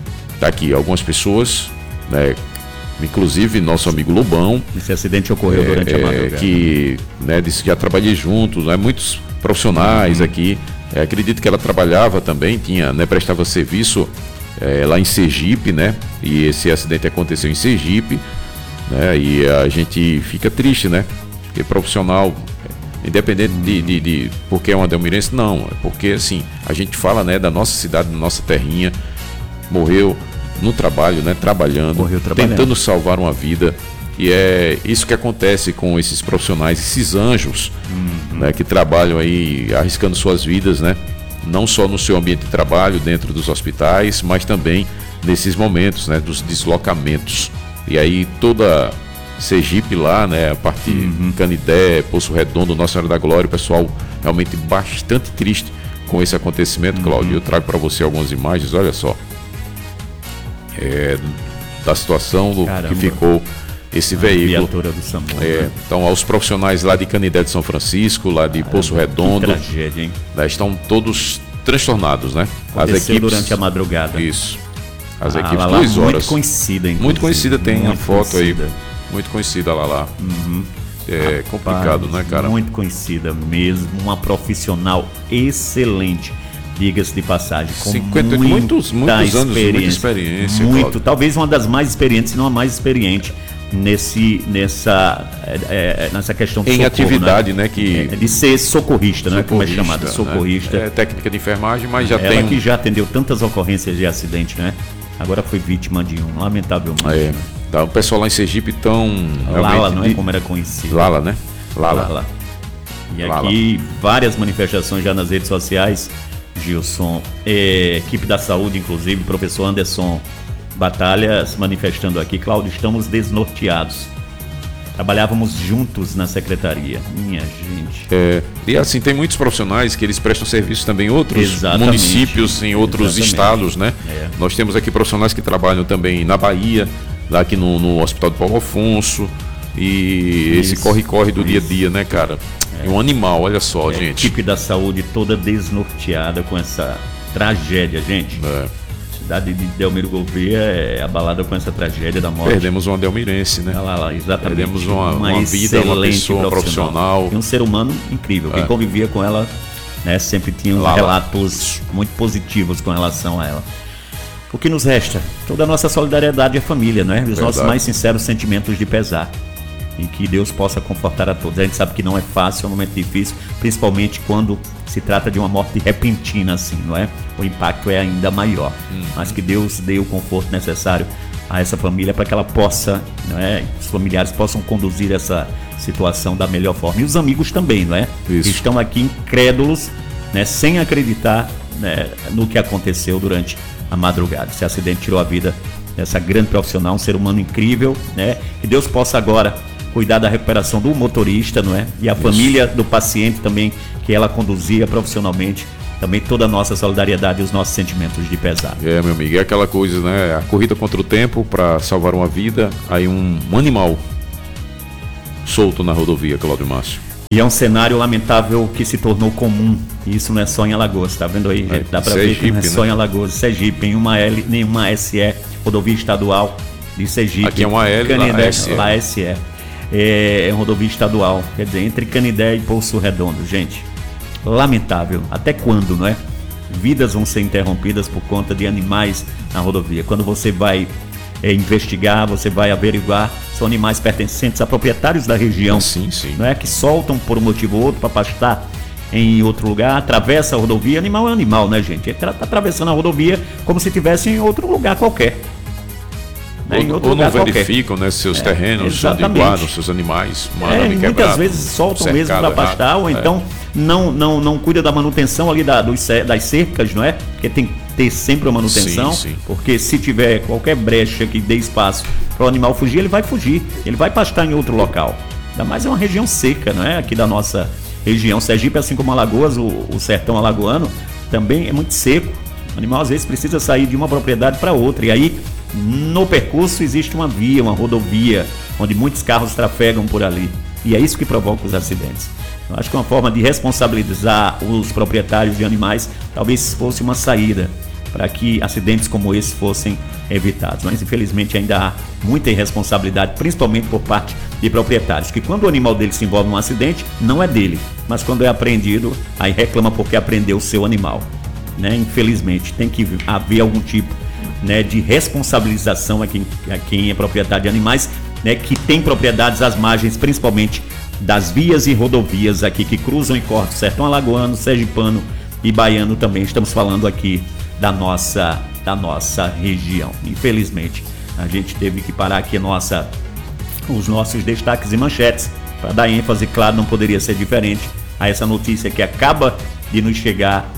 Tá aqui algumas pessoas, né, inclusive nosso amigo Lobão. Esse acidente ocorreu é, durante a madrugada. É, que, né, disse que já trabalhei juntos, né, muitos profissionais uhum. aqui. É, acredito que ela trabalhava também, tinha, né, prestava serviço é, lá em Sergipe, né? E esse acidente aconteceu em Sergipe, né? E a gente fica triste, né? Porque profissional, independente uhum. de, de, de porque é uma delmirense, não, é porque assim, a gente fala, né, da nossa cidade, da nossa terrinha, morreu no trabalho, né? Trabalhando, morreu trabalhando, tentando salvar uma vida. E é isso que acontece com esses profissionais, esses anjos, uhum. né, que trabalham aí arriscando suas vidas, né? Não só no seu ambiente de trabalho, dentro dos hospitais, mas também nesses momentos, né, dos deslocamentos. E aí toda Sergipe lá, né, a parte uhum. Canidé, Poço Redondo, Nossa Senhora da Glória, o pessoal realmente bastante triste com esse acontecimento, uhum. Cláudio. Eu trago para você algumas imagens, olha só, é, da situação do, que ficou esse a veículo. Do SAMU, é, né? Então, aos profissionais lá de Canidé de São Francisco, lá de Poço Redondo, que tragédia, hein? Né, estão todos transtornados, né? As equipes durante a madrugada. Isso. As ah, equipes Lalá, duas horas. Muito conhecida, inclusive. Muito conhecida, tem muito a foto conhecida. aí. Muito conhecida lá lá. Uhum. É complicado, Rapaz, né, cara? Muito conhecida mesmo, uma profissional excelente. Diga-se de passagem, com cinquenta, muitos, muitos anos, muita experiência. Muito, Cláudio. talvez uma das mais experientes, se não a mais experiente nesse, nessa, é, nessa questão de em socorro, atividade, né? né? que... É, de ser socorrista, né? Como é chamada, né? socorrista. É técnica de enfermagem, mas já Ela tem... Um... que já atendeu tantas ocorrências de acidente, né? Agora foi vítima de um, lamentavelmente. É, tá, o pessoal lá em Sergipe tão... Lala, não é como era conhecido. Lala, né? Lala. Lala. E Lala. aqui, várias manifestações já nas redes sociais, Gilson, é, equipe da saúde, inclusive, professor Anderson Batalha se manifestando aqui. Cláudio, estamos desnorteados. Trabalhávamos juntos na secretaria. Minha gente. É, e assim, tem muitos profissionais que eles prestam serviço também em outros Exatamente. municípios, em outros Exatamente. estados, né? É. Nós temos aqui profissionais que trabalham também na Bahia, lá aqui no, no Hospital de Paulo Afonso. E isso, esse corre-corre do isso. dia a dia, né, cara? É um animal, olha só, é, gente. A equipe da saúde toda desnorteada com essa tragédia, gente. É. A cidade de Delmiro Gouveia é abalada com essa tragédia da morte. Perdemos uma delmirense, né? Lá, lá, exatamente. Perdemos uma, uma, uma vida, uma pessoa profissional. profissional. E um ser humano incrível. Quem é. convivia com ela, né, sempre tinha lá, relatos lá. muito positivos com relação a ela. O que nos resta? Toda a nossa solidariedade à família, né? Os Verdade. nossos mais sinceros sentimentos de pesar. E que Deus possa confortar a todos. A gente sabe que não é fácil, é um momento difícil, principalmente quando se trata de uma morte repentina, assim, não é? O impacto é ainda maior. Hum. Mas que Deus dê o conforto necessário a essa família para que ela possa, não é? Os familiares possam conduzir essa situação da melhor forma. E os amigos também, não é? Isso. Estão aqui incrédulos, né? Sem acreditar, né, no que aconteceu durante a madrugada. Esse acidente tirou a vida dessa grande profissional, um ser humano incrível, né? Que Deus possa agora cuidar da recuperação do motorista, não é? E a Isso. família do paciente também, que ela conduzia profissionalmente, também toda a nossa solidariedade e os nossos sentimentos de pesar. É, meu amigo, é aquela coisa, né? A corrida contra o tempo para salvar uma vida, aí um, um animal solto na rodovia, Cláudio Márcio. E é um cenário lamentável que se tornou comum. E isso não é só em Alagoas, tá vendo aí, gente? É, Dá para ver que não é só, né, em Alagoas, Sergipe, em uma L, nenhuma S E, rodovia estadual de Sergipe. Aqui é uma L, Canindé, lá S E. Lá S E. É, é rodovia estadual, quer dizer, entre Canindé e Poço Redondo, gente. Lamentável. Até quando, não é? Vidas vão ser interrompidas por conta de animais na rodovia. Quando você vai é, investigar, você vai averiguar, são animais pertencentes a proprietários da região, sim, sim. não é? Que soltam por um motivo ou outro para pastar em outro lugar, atravessa a rodovia. Animal é animal, né, gente? Ele está atravessando a rodovia como se estivesse em outro lugar qualquer. Né? Ou, ou não verificam, né, seus é, terrenos onde guardam seus animais, é, muitas quebrado, vezes soltam mesmo para pastar, ou então é. não, não, não cuida da manutenção ali da, dos, das cercas, não é? Porque tem que ter sempre a manutenção, sim, sim. Porque se tiver qualquer brecha que dê espaço para o animal fugir, ele vai fugir, ele vai pastar em outro local. Ainda mais é uma região seca, não é? Aqui da nossa região, Sergipe, assim como Alagoas, o, o sertão alagoano, também é muito seco. O animal às vezes precisa sair de uma propriedade para outra, e aí no percurso existe uma via, uma rodovia, onde muitos carros trafegam por ali. E é isso que provoca os acidentes. Eu acho que uma forma de responsabilizar os proprietários de animais talvez fosse uma saída para que acidentes como esse fossem evitados. Mas infelizmente ainda há muita irresponsabilidade, principalmente por parte de proprietários, que quando o animal dele se envolve num acidente, não é dele, mas quando é apreendido, aí reclama porque apreendeu o seu animal. Né? Infelizmente, tem que haver algum tipo, né, de responsabilização a quem, a quem é proprietário de animais, né, que tem propriedades às margens, principalmente das vias e rodovias aqui que cruzam e cortam o sertão alagoano, sergipano e baiano também. Estamos falando aqui da nossa, da nossa região. Infelizmente, a gente teve que parar aqui a nossa, os nossos destaques e manchetes para dar ênfase, claro, não poderia ser diferente a essa notícia que acaba de nos chegar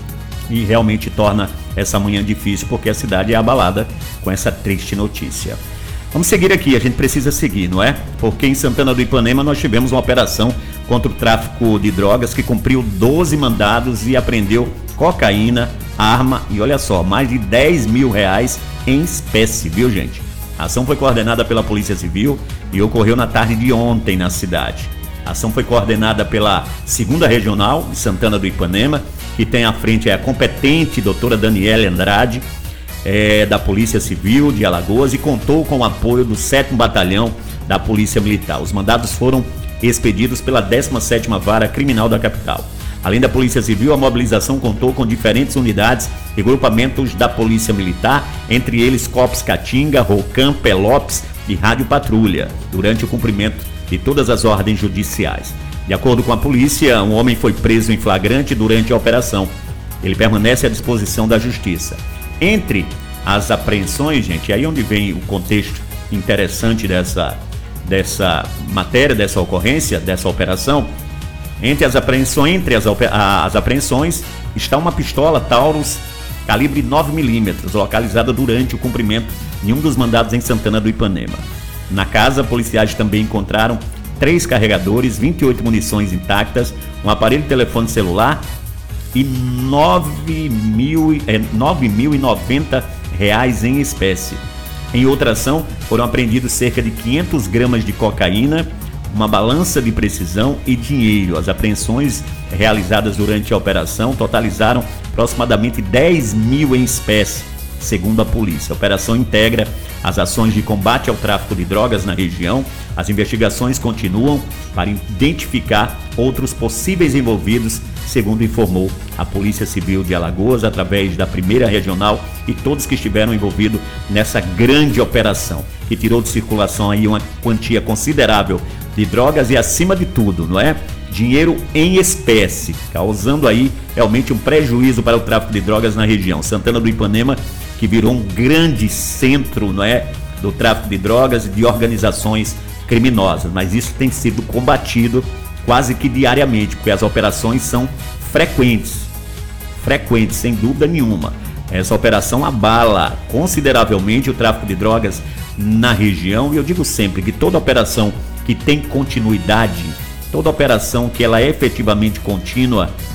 e realmente torna essa manhã difícil, porque a cidade é abalada com essa triste notícia. Vamos seguir aqui, a gente precisa seguir, não é? Porque em Santana do Ipanema nós tivemos uma operação contra o tráfico de drogas que cumpriu doze mandados e apreendeu cocaína, arma e, olha só, mais de dez mil reais em espécie, viu, gente? A ação foi coordenada pela Polícia Civil e ocorreu na tarde de ontem na cidade. A ação foi coordenada pela segunda Regional de Santana do Ipanema, que tem à frente a competente doutora Daniela Andrade, é, da Polícia Civil de Alagoas, e contou com o apoio do sétimo Batalhão da Polícia Militar. Os mandados foram expedidos pela décima sétima Vara Criminal da capital. Além da Polícia Civil, a mobilização contou com diferentes unidades e grupamentos da Polícia Militar, entre eles Cops Caatinga, Rocam, Pelopes e Rádio Patrulha, durante o cumprimento de todas as ordens judiciais. De acordo com a polícia, um homem foi preso em flagrante durante a operação. Ele permanece à disposição da justiça. Entre as apreensões, gente, aí onde vem o contexto interessante dessa, dessa matéria, dessa ocorrência, dessa operação, entre as apreensões, entre as, as apreensões está uma pistola Taurus calibre nove milímetros, localizada durante o cumprimento de um dos mandados em Santana do Ipanema. Na casa, policiais também encontraram três carregadores, vinte e oito munições intactas, um aparelho de telefone celular e nove mil e noventa reais em espécie. Em outra ação, foram apreendidos cerca de quinhentas gramas de cocaína, uma balança de precisão e dinheiro. As apreensões realizadas durante a operação totalizaram aproximadamente dez mil em espécie, segundo a polícia. A operação integra as ações de combate ao tráfico de drogas na região. As investigações continuam para identificar outros possíveis envolvidos, segundo informou a Polícia Civil de Alagoas, através da primeira Regional e todos que estiveram envolvidos nessa grande operação, que tirou de circulação aí uma quantia considerável de drogas e, acima de tudo, não é? Dinheiro em espécie, causando aí realmente um prejuízo para o tráfico de drogas na região. Santana do Ipanema, que virou um grande centro, não é, do tráfico de drogas e de organizações criminosas, mas isso tem sido combatido quase que diariamente, porque as operações são frequentes, frequentes, sem dúvida nenhuma. Essa operação abala consideravelmente o tráfico de drogas na região, e eu digo sempre que toda operação que tem continuidade, toda operação que ela é efetivamente contínua,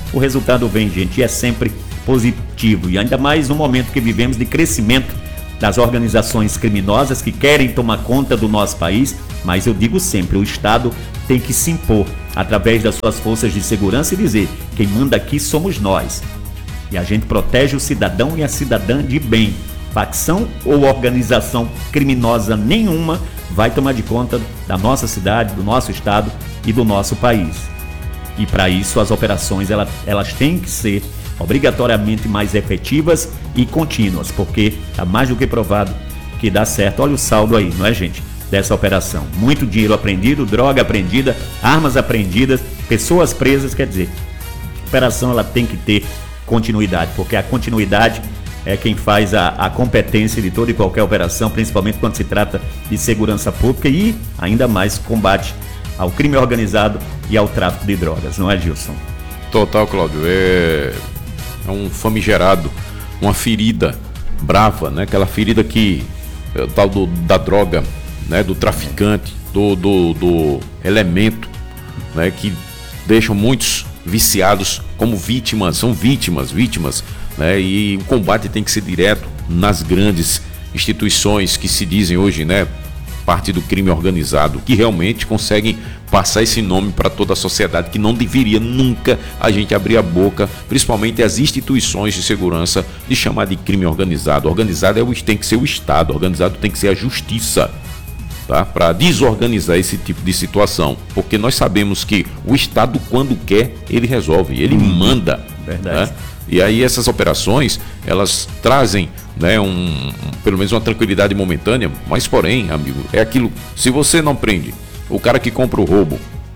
o resultado vem, gente, e é sempre positivo. E ainda mais no momento que vivemos de crescimento das organizações criminosas que querem tomar conta do nosso país, mas eu digo sempre, o Estado tem que se impor através das suas forças de segurança e dizer, quem manda aqui somos nós. E a gente protege o cidadão e a cidadã de bem. Facção ou organização criminosa nenhuma vai tomar de conta da nossa cidade, do nosso estado e do nosso país. E para isso as operações elas, elas têm que ser obrigatoriamente mais efetivas e contínuas, porque está mais do que provado que dá certo. Olha o saldo aí, não é, gente, dessa operação. Muito dinheiro apreendido, droga apreendida, armas apreendidas, pessoas presas, quer dizer, a operação ela tem que ter continuidade, porque a continuidade é quem faz a, a competência de toda e qualquer operação, principalmente quando se trata de segurança pública e ainda mais combate ao crime organizado e ao tráfico de drogas, não é, Gilson? Total, Cláudio, é, é um famigerado, uma ferida brava, né? Aquela ferida que é, tal do, da droga, né? Do traficante, do, do, do elemento, né? Que deixam muitos viciados como vítimas, são vítimas, vítimas, né? E o combate tem que ser direto nas grandes instituições que se dizem hoje, né, parte do crime organizado, que realmente conseguem passar esse nome para toda a sociedade, que não deveria nunca a gente abrir a boca, principalmente as instituições de segurança, de chamar de crime organizado. Organizado é o, tem que ser o Estado, organizado tem que ser a justiça, tá? Para desorganizar esse tipo de situação, porque nós sabemos que o Estado, quando quer, ele resolve, ele manda. Verdade. Né? E aí essas operações, elas trazem, né, um, um, pelo menos uma tranquilidade momentânea, mas porém, amigo, é aquilo, se você não prende o cara que compra o roubo,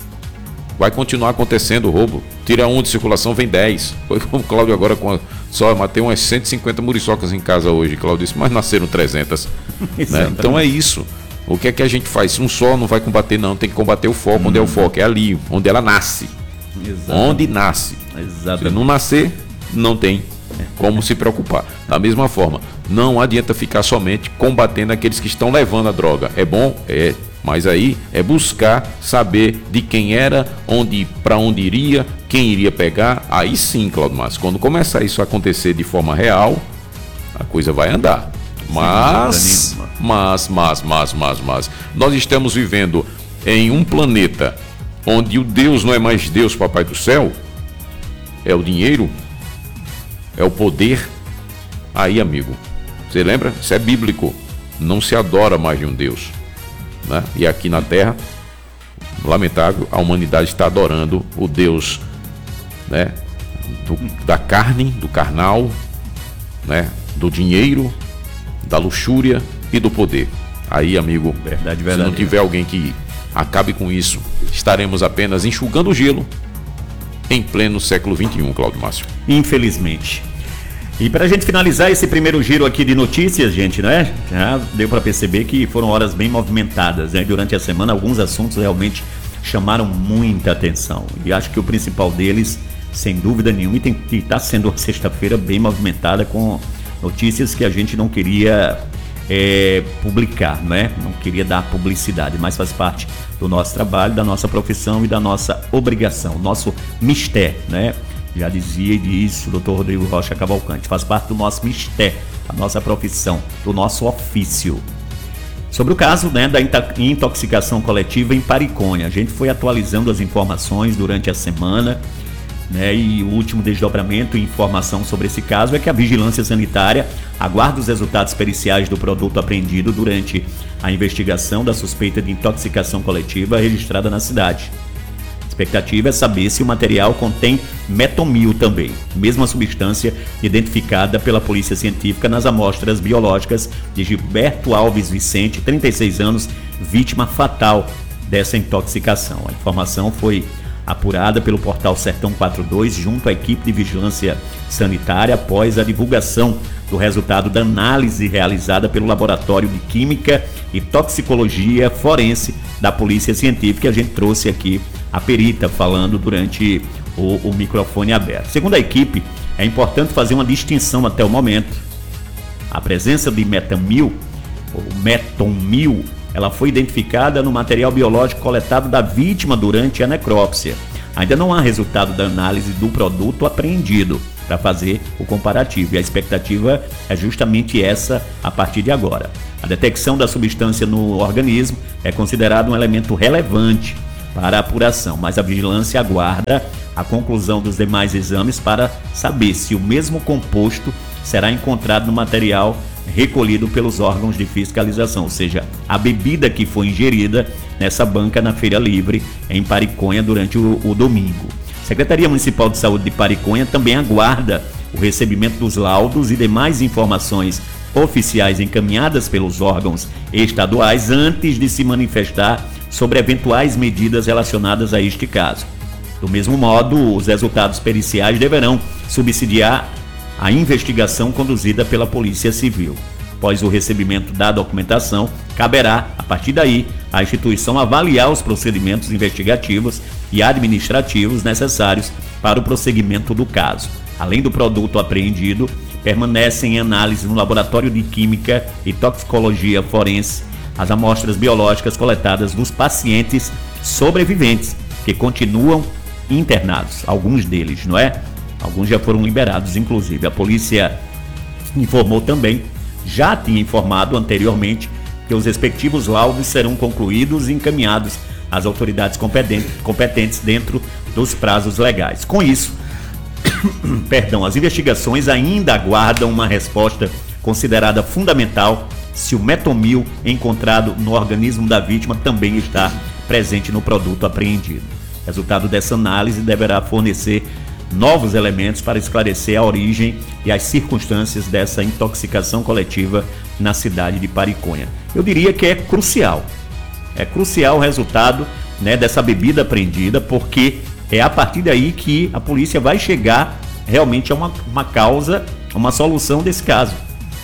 vai continuar acontecendo o roubo. Tira um de circulação, vem dez. Foi como o Cláudio agora, com a, só matei umas cento e cinquenta muriçocas em casa hoje, Cláudio disse, mas nasceram trezentas. Né? Então é isso. O que é que a gente faz? Um só não vai combater, não. Tem que combater o foco. Hum. Onde é o foco? É ali, onde ela nasce. Exatamente. Onde nasce. Exatamente. Se não nascer, não tem como se preocupar. Da mesma forma, não adianta ficar somente combatendo aqueles que estão levando a droga. É bom? É. Mas aí é buscar saber de quem era, onde, para onde iria, quem iria pegar. Aí sim, Cláudio Márcio, quando começar isso a acontecer de forma real, a coisa vai andar. Mas, mas, mas, mas, mas, mas, nós estamos vivendo em um planeta onde o Deus não é mais Deus, Papai do Céu, é o dinheiro, é o poder. Aí, amigo, você lembra? Isso é bíblico. Não se adora mais de um Deus, né? E aqui na Terra, lamentável, a humanidade está adorando o Deus, né, do, da carne, do carnal, né, do dinheiro, da luxúria e do poder. Aí, amigo, verdade, verdade, se não tiver alguém que acabe com isso, estaremos apenas enxugando o gelo em pleno século vinte e um, Cláudio Márcio. Infelizmente. E para a gente finalizar esse primeiro giro aqui de notícias, gente, né? Já deu para perceber que foram horas bem movimentadas, né? Durante a semana, alguns assuntos realmente chamaram muita atenção. E acho que o principal deles, sem dúvida nenhuma, e está sendo uma sexta-feira bem movimentada com notícias que a gente não queria é, publicar, né? Não queria dar publicidade, mas faz parte do nosso trabalho, da nossa profissão e da nossa obrigação, nosso mistério, né? Já dizia e diz o doutor Rodrigo Rocha Cavalcante, faz parte do nosso mistério, da nossa profissão, do nosso ofício. Sobre o caso, né, da intoxicação coletiva em Paricônia, a gente foi atualizando as informações durante a semana, né, e o último desdobramento e informação sobre esse caso é que a Vigilância Sanitária aguarda os resultados periciais do produto apreendido durante a investigação da suspeita de intoxicação coletiva registrada na cidade. A expectativa é saber se o material contém metomil também, mesma substância identificada pela Polícia Científica nas amostras biológicas de Gilberto Alves Vicente, trinta e seis anos, vítima fatal dessa intoxicação. A informação foi apurada pelo portal Sertão quarenta e dois junto à equipe de vigilância sanitária após a divulgação do resultado da análise realizada pelo Laboratório de Química e Toxicologia Forense da Polícia Científica. A gente trouxe aqui a perita falando durante o, o microfone aberto. Segundo a equipe, é importante fazer uma distinção até o momento. A presença de metamil, ou metomil, ela foi identificada no material biológico coletado da vítima durante a necrópsia. Ainda não há resultado da análise do produto apreendido para fazer o comparativo, e a expectativa é justamente essa a partir de agora. A detecção da substância no organismo é considerado um elemento relevante para a apuração, mas a vigilância aguarda a conclusão dos demais exames para saber se o mesmo composto será encontrado no material recolhido pelos órgãos de fiscalização, ou seja, a bebida que foi ingerida nessa banca na Feira Livre em Pariconha durante o, o domingo. A Secretaria Municipal de Saúde de Pariconha também aguarda o recebimento dos laudos e demais informações oficiais encaminhadas pelos órgãos estaduais antes de se manifestar sobre eventuais medidas relacionadas a este caso. Do mesmo modo, os resultados periciais deverão subsidiar a investigação conduzida pela Polícia Civil. Após o recebimento da documentação, caberá, a partir daí, à instituição avaliar os procedimentos investigativos e administrativos necessários para o prosseguimento do caso. Além do produto apreendido, permanecem em análise no Laboratório de Química e Toxicologia Forense as amostras biológicas coletadas dos pacientes sobreviventes, que continuam internados, alguns deles, não é? Alguns já foram liberados, inclusive. A polícia informou também, já tinha informado anteriormente, que os respectivos laudos serão concluídos e encaminhados às autoridades competentes, competentes dentro dos prazos legais. Com isso, perdão, as investigações ainda aguardam uma resposta considerada fundamental se o metomil encontrado no organismo da vítima também está presente no produto apreendido. O resultado dessa análise deverá fornecer novos elementos para esclarecer a origem e as circunstâncias dessa intoxicação coletiva na cidade de Pariconha. Eu diria que é crucial, é crucial o resultado, né, dessa bebida apreendida, porque é a partir daí que a polícia vai chegar realmente a uma, uma causa, uma solução desse caso.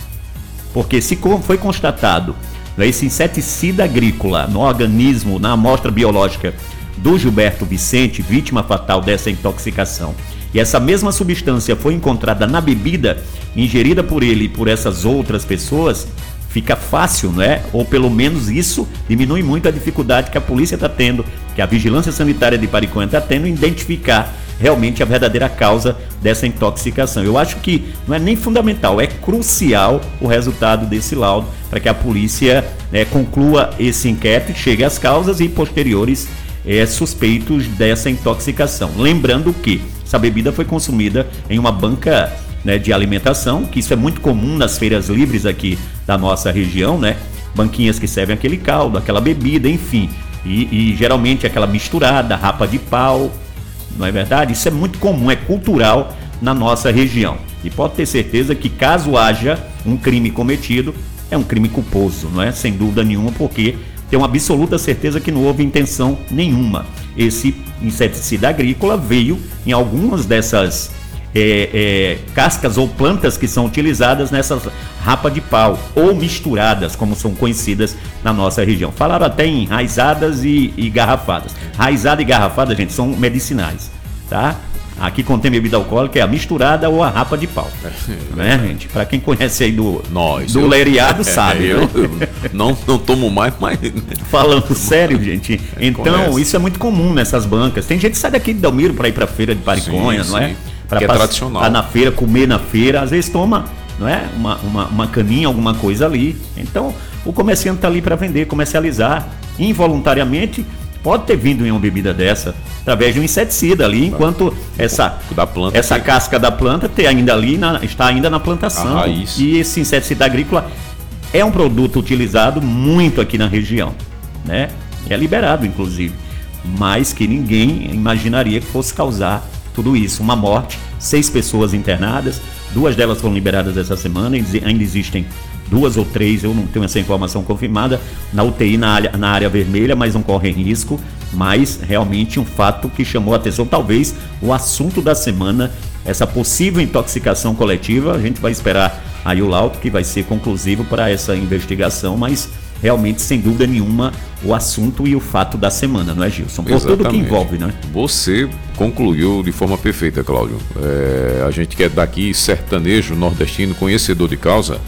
Porque se foi constatado, né, esse inseticida agrícola no organismo, na amostra biológica do Gilberto Vicente, vítima fatal dessa intoxicação, e essa mesma substância foi encontrada na bebida ingerida por ele e por essas outras pessoas, fica fácil, né? Ou pelo menos isso diminui muito a dificuldade que a polícia está tendo, que a Vigilância Sanitária de Pariconha está tendo em identificar realmente a verdadeira causa dessa intoxicação. Eu acho que não é nem fundamental, é crucial o resultado desse laudo para que a polícia, né, conclua esse inquérito, chegue às causas e posteriores é, suspeitos dessa intoxicação. Lembrando que essa bebida foi consumida em uma banca, né, de alimentação, que isso é muito comum nas feiras livres aqui da nossa região, né? Banquinhas que servem aquele caldo, aquela bebida, enfim. E, e geralmente aquela misturada, rapa de pau, não é verdade? Isso é muito comum, é cultural na nossa região. E pode ter certeza que caso haja um crime cometido, é um crime culposo, não é? Sem dúvida nenhuma, porque tem uma absoluta certeza que não houve intenção nenhuma. Esse inseticida agrícola veio em algumas dessas é, é, cascas ou plantas que são utilizadas nessas rapa de pau, ou misturadas, como são conhecidas na nossa região. Falaram até em raizadas e, e garrafadas. Raizada e garrafada, gente, são medicinais, tá? Aqui contém bebida alcoólica, é a misturada ou a rapa de pau. É, né, gente? Para quem conhece aí do, Nós, do eu, leiriado, sabe. Eu, né? eu não, não tomo mais, mas... Falando sério, gente. Então, Conhece. isso é muito comum nessas bancas. Tem gente que sai daqui de Delmiro para ir para a feira de Pariconha, Sim, não é? sim. Para Que é tradicional. na feira, comer na feira. Às vezes toma, não é? Uma, uma, uma caninha, alguma coisa ali. Então, o comerciante está ali para vender, comercializar. Involuntariamente, pode ter vindo em uma bebida dessa, através de um inseticida ali, enquanto essa, da planta essa que... casca da planta tem ainda ali na, está ainda na plantação. A raiz. E esse inseticida agrícola é um produto utilizado muito aqui na região, né? É liberado, inclusive, mas que ninguém imaginaria que fosse causar tudo isso. Uma morte, seis pessoas internadas, duas delas foram liberadas essa semana, ainda existem duas ou três, eu não tenho essa informação confirmada, na U T I na área, na área vermelha, mas não correm risco. Mas realmente um fato que chamou a atenção, talvez o assunto da semana, essa possível intoxicação coletiva. A gente vai esperar aí o laudo, que vai ser conclusivo para essa investigação, mas realmente, sem dúvida nenhuma, o assunto e o fato da semana, não é, Gilson? Por tudo que envolve, né? Você concluiu de forma perfeita, Cláudio. É, a gente que é daqui, sertanejo, nordestino, conhecedor de causa,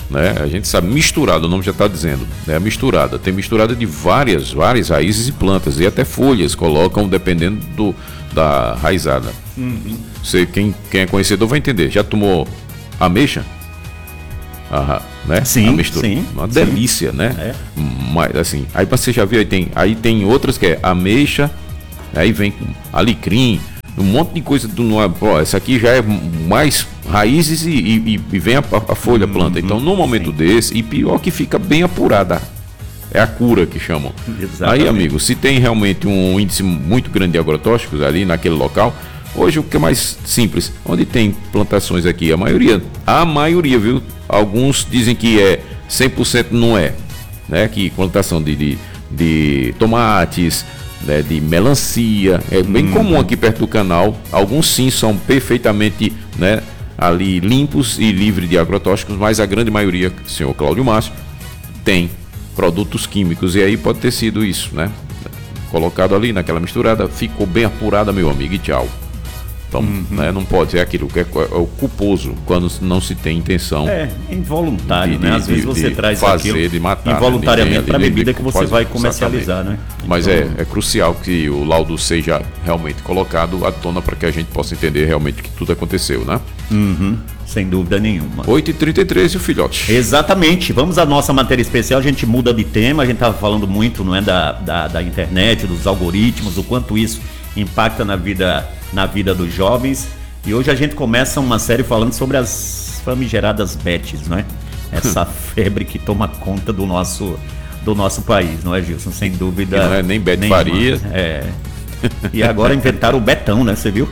né? A gente sabe, misturada, o nome já está dizendo, né? Misturada, tem misturada de várias, várias raízes e plantas, e até folhas colocam, dependendo do, da raizada. Uhum. Você, quem, quem é conhecedor vai entender. Já tomou ameixa? Aham, né? Sim, a mistura, sim. Uma sim. delícia, né? É. Mas, assim, aí você já viu, aí tem, aí tem outras que é ameixa, aí vem com alecrim, um monte de coisa do ó, essa aqui já é mais raízes e, e, e vem a, a folha, a planta. Então, no momento sim. desse, e pior que fica bem apurada. É a cura que chamam. Exatamente. Aí, amigo, se tem realmente um índice muito grande de agrotóxicos ali naquele local, hoje o que é mais simples, onde tem plantações aqui, a maioria, a maioria, viu? Alguns dizem que é cem por cento não é, né? Que plantação de, de, de tomates, né, de melancia, é bem hum. comum aqui perto do canal. Alguns sim são perfeitamente, né, ali limpos e livres de agrotóxicos, mas a grande maioria, senhor Cláudio Márcio, tem produtos químicos, e aí pode ter sido isso, né? Colocado ali naquela misturada, ficou bem apurada, meu amigo, e tchau. Então, uhum. né, não pode ser aquilo que é, é o culposo quando não se tem intenção. É, involuntário, de, né? Às de, vezes você traz fazer, aquilo de matar, involuntariamente para a bebida que você fazer, vai comercializar, exatamente. Né? Mas então... é, é crucial que o laudo seja realmente colocado à tona para que a gente possa entender realmente que tudo aconteceu, né? Uhum, sem dúvida nenhuma. oito e trinta e três e o filhote. Exatamente. Vamos à nossa matéria especial. A gente muda de tema. A gente estava falando muito, não é, da, da, da internet, dos algoritmos, o quanto isso impacta na vida, na vida dos jovens. E hoje a gente começa uma série falando sobre as famigeradas bets, não é? Essa febre que toma conta do nosso, do nosso país, não é, Gilson? Sem dúvida. E não é nem Bet Faria. É. E agora inventaram o Betão, né? Você viu?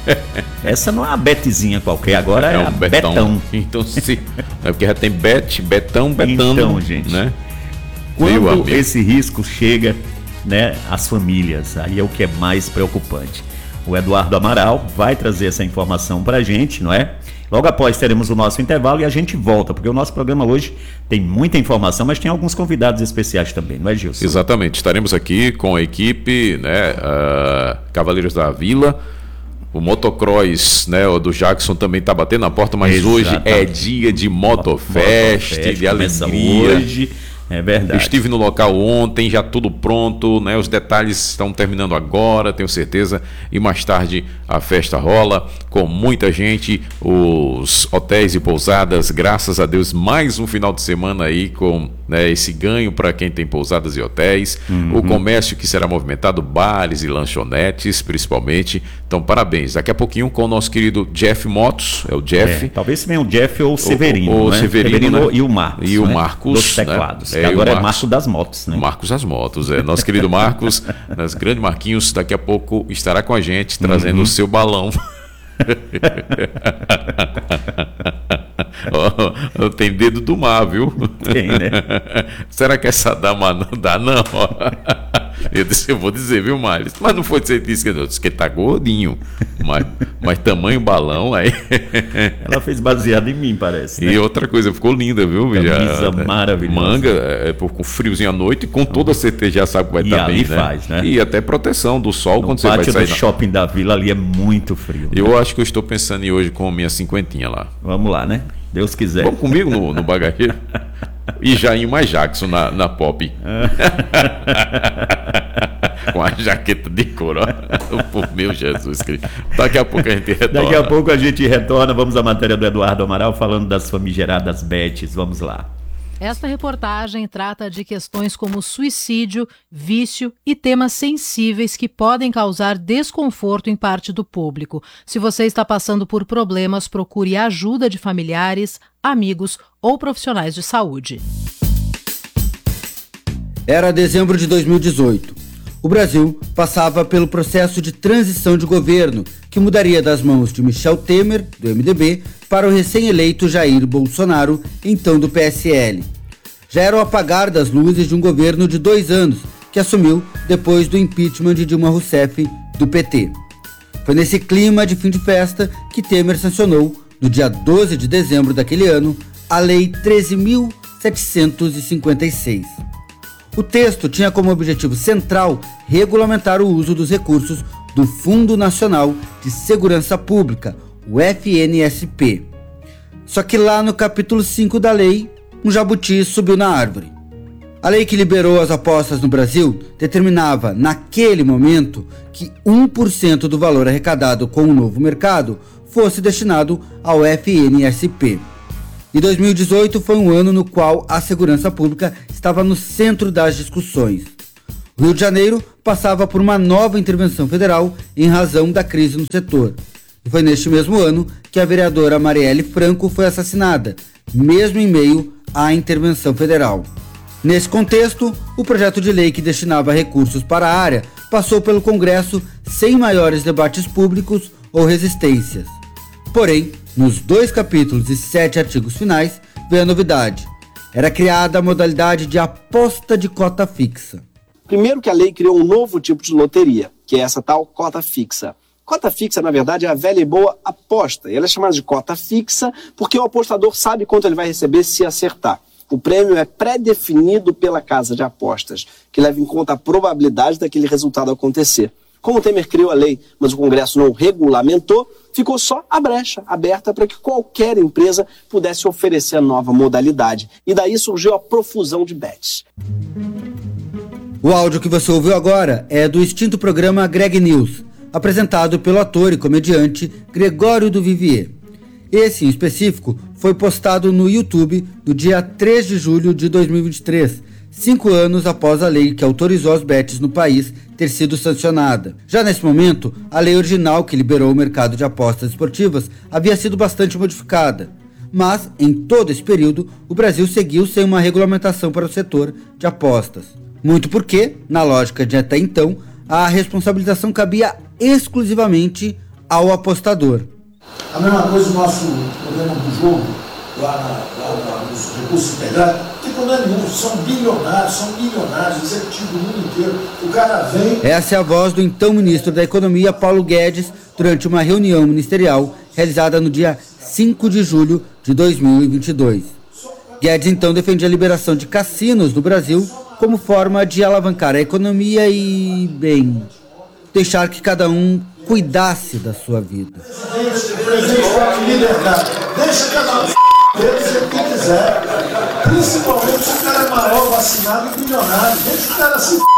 Essa não é uma betezinha qualquer, agora é, é um a Betão. Betão. Então, se, é porque já tem Bet, Betão, Betano. Então, gente, né? Quando esse risco chega, né, às famílias, aí é o que é mais preocupante. O Eduardo Amaral vai trazer essa informação pra gente, não é? Logo após teremos o nosso intervalo e a gente volta, porque o nosso programa hoje tem muita informação, mas tem alguns convidados especiais também, não é, Gilson? Exatamente, estaremos aqui com a equipe, né, uh, Cavaleiros da Vila, o motocross, né, o do Jackson também está batendo na porta, mas Exatamente. Hoje é dia de Motofest, Motofest de alegria. Hoje. É verdade. Estive no local ontem, já tudo pronto, né? Os detalhes estão terminando agora, tenho certeza. E mais tarde a festa rola com muita gente, os hotéis e pousadas, graças a Deus, mais um final de semana aí com, né, esse ganho para quem tem pousadas e hotéis. Uhum. O comércio que será movimentado, bares e lanchonetes, principalmente. Então, parabéns. Daqui a pouquinho com o nosso querido Jeff Motos, é o Jeff. É, talvez venha o Jeff ou o Severino, o, o né? Severino, Severino né? E o Marcos. E o né? Marcos. Dos teclados. Né? É, agora Marcos, é Marcos das Motos, né? Marcos das Motos, é. Nosso querido Marcos, nas grande Marquinhos, daqui a pouco estará com a gente, trazendo uhum. o seu balão. Oh, tem dedo do mar, viu? Tem, né? Será que essa dama não dá, não? Eu disse, eu vou dizer, viu, Miles? Mas não foi você que disse que não, disse que ele tá gordinho. Mas, mas tamanho balão aí. Ela fez baseado em mim, parece. Né? E outra coisa, ficou linda, viu? Camisa já, maravilhosa. Manga, é, com friozinho à noite, com toda certeza já sabe que vai estar tá bem, né? Faz, né? E até proteção do sol no quando você vai sair. O pátio do shopping da Vila ali é muito frio. Eu né? acho que eu estou pensando em hoje com a minha cinquentinha lá. Vamos lá, né? Deus quiser. Vamos comigo no, no bagageiro. E Jair mais Jackson na, na pop. Com a jaqueta de couro. Por meu Jesus Cristo. Daqui a pouco a gente retorna. Daqui a pouco a gente retorna. Vamos à matéria do Eduardo Amaral falando das famigeradas bets. Vamos lá. Esta reportagem trata de questões como suicídio, vício e temas sensíveis que podem causar desconforto em parte do público. Se você está passando por problemas, procure a ajuda de familiares, amigos ou profissionais de saúde. Era dezembro de dois mil e dezoito. O Brasil passava pelo processo de transição de governo, que mudaria das mãos de Michel Temer, do M D B, para o recém-eleito Jair Bolsonaro, então do P S L. Já era o apagar das luzes de um governo de dois anos, que assumiu depois do impeachment de Dilma Rousseff, do P T. Foi nesse clima de fim de festa que Temer sancionou, no dia doze de dezembro daquele ano, a Lei treze mil setecentos e cinquenta e seis. O texto tinha como objetivo central regulamentar o uso dos recursos do Fundo Nacional de Segurança Pública, o F N S P. Só que lá no capítulo cinco da lei, um jabuti subiu na árvore. A lei que liberou as apostas no Brasil determinava, naquele momento, que um por cento do valor arrecadado com o novo mercado fosse destinado ao F N S P. E dois mil e dezoito foi um ano no qual a segurança pública estava no centro das discussões. O Rio de Janeiro passava por uma nova intervenção federal em razão da crise no setor. E foi neste mesmo ano que a vereadora Marielle Franco foi assassinada, mesmo em meio à intervenção federal. Nesse contexto, o projeto de lei que destinava recursos para a área passou pelo Congresso sem maiores debates públicos ou resistências. Porém, nos dois capítulos e sete artigos finais, veio a novidade. Era criada a modalidade de aposta de cota fixa. Primeiro que a lei criou um novo tipo de loteria, que é essa tal cota fixa. Cota fixa, na verdade, é a velha e boa aposta. E ela é chamada de cota fixa porque o apostador sabe quanto ele vai receber se acertar. O prêmio é pré-definido pela casa de apostas, que leva em conta a probabilidade daquele resultado acontecer. Como o Temer criou a lei, mas o Congresso não regulamentou, ficou só a brecha aberta para que qualquer empresa pudesse oferecer a nova modalidade. E daí surgiu a profusão de bets. O áudio que você ouviu agora é do extinto programa Greg News, apresentado pelo ator e comediante Gregório do Vivier. Esse, em específico, foi postado no YouTube no dia três de julho de dois mil e vinte e três, cinco anos após a lei que autorizou as bets no país ter sido sancionada. Já nesse momento, a lei original que liberou o mercado de apostas esportivas havia sido bastante modificada. Mas, em todo esse período, o Brasil seguiu sem uma regulamentação para o setor de apostas. Muito porque, na lógica de até então, a responsabilização cabia exclusivamente ao apostador. A mesma coisa o nosso problema do jogo, lá, na, lá na, nos recursos integrados, não tem problema nenhum, são bilionários, são milionários, executivos do mundo inteiro. O cara vem... Essa é a voz do então ministro da Economia, Paulo Guedes, durante uma reunião ministerial realizada no dia cinco de julho de dois mil e vinte e dois. Guedes então defendia a liberação de cassinos no Brasil como forma de alavancar a economia e, bem, deixar que cada um cuidasse da sua vida. O presidente pode liberdade. Deixa cada um fazer o que quiser. Principalmente se o cara é maior, vacinado e milionário. Deixa o cara se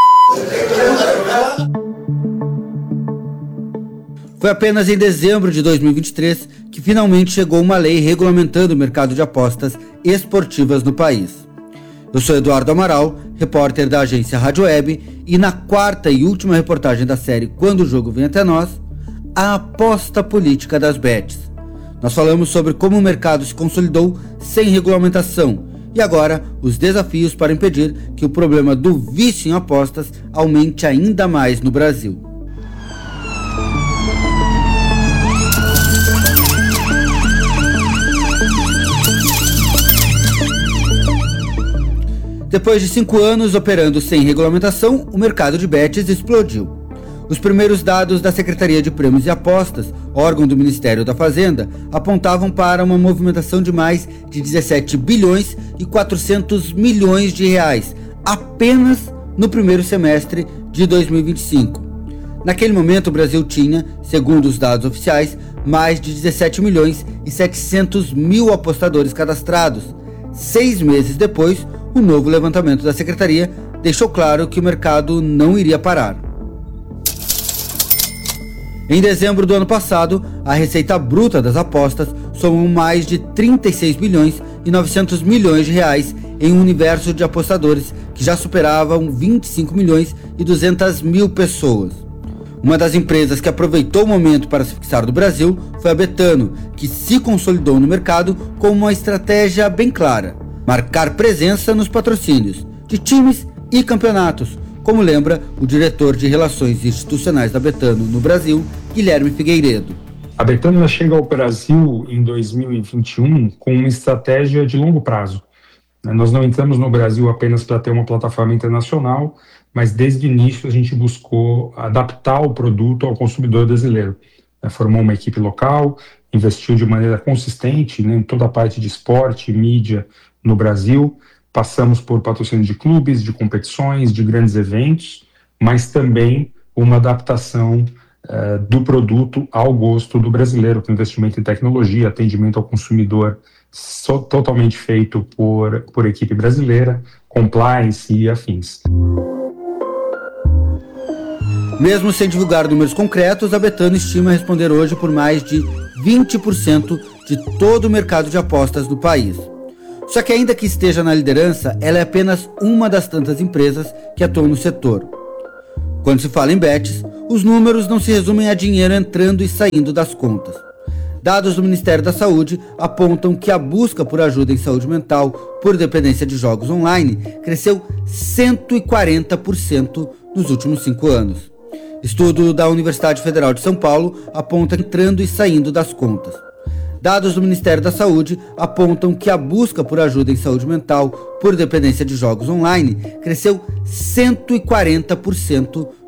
Foi apenas em dezembro de dois mil e vinte e três que finalmente chegou uma lei regulamentando o mercado de apostas esportivas no país. Eu sou Eduardo Amaral, repórter da agência Rádio Web, e na quarta e última reportagem da série Quando o Jogo Vem Até Nós, a aposta política das bets. Nós falamos sobre como o mercado se consolidou sem regulamentação e agora os desafios para impedir que o problema do vício em apostas aumente ainda mais no Brasil. Depois de cinco anos operando sem regulamentação, o mercado de bets explodiu. Os primeiros dados da Secretaria de Prêmios e Apostas, órgão do Ministério da Fazenda, apontavam para uma movimentação de mais de dezessete bilhões e quatrocentos milhões de reais, apenas no primeiro semestre de dois mil e vinte e cinco. Naquele momento, o Brasil tinha, segundo os dados oficiais, mais de dezessete milhões e setecentos mil apostadores cadastrados. Seis meses depois, o novo levantamento da Secretaria deixou claro que o mercado não iria parar. Em dezembro do ano passado, a receita bruta das apostas somou mais de trinta e seis bilhões e novecentos milhões de reais em um universo de apostadores que já superavam vinte e cinco milhões e duzentas mil pessoas. Uma das empresas que aproveitou o momento para se fixar no Brasil foi a Betano, que se consolidou no mercado com uma estratégia bem clara: marcar presença nos patrocínios de times e campeonatos, como lembra o diretor de Relações Institucionais da Betano no Brasil, Guilherme Figueiredo. A Betano chega ao Brasil em dois mil e vinte e um com uma estratégia de longo prazo. Nós não entramos no Brasil apenas para ter uma plataforma internacional, mas desde o início a gente buscou adaptar o produto ao consumidor brasileiro. Formou uma equipe local, investiu de maneira consistente, né, em toda a parte de esporte, mídia no Brasil. Passamos por patrocínio de clubes, de competições, de grandes eventos, mas também uma adaptação uh, do produto ao gosto do brasileiro, com investimento em tecnologia, atendimento ao consumidor so, totalmente feito por, por equipe brasileira, compliance e afins. Mesmo sem divulgar números concretos, a Betano estima responder hoje por mais de vinte por cento de todo o mercado de apostas do país. Só que ainda que esteja na liderança, ela é apenas uma das tantas empresas que atuam no setor. Quando se fala em bets, os números não se resumem a dinheiro entrando e saindo das contas. Dados do Ministério da Saúde apontam que a busca por ajuda em saúde mental por dependência de jogos online cresceu cento e quarenta por cento nos últimos cinco anos. Estudo da Universidade Federal de São Paulo aponta entrando e saindo das contas. Dados do Ministério da Saúde apontam que a busca por ajuda em saúde mental por dependência de jogos online cresceu cento e quarenta por cento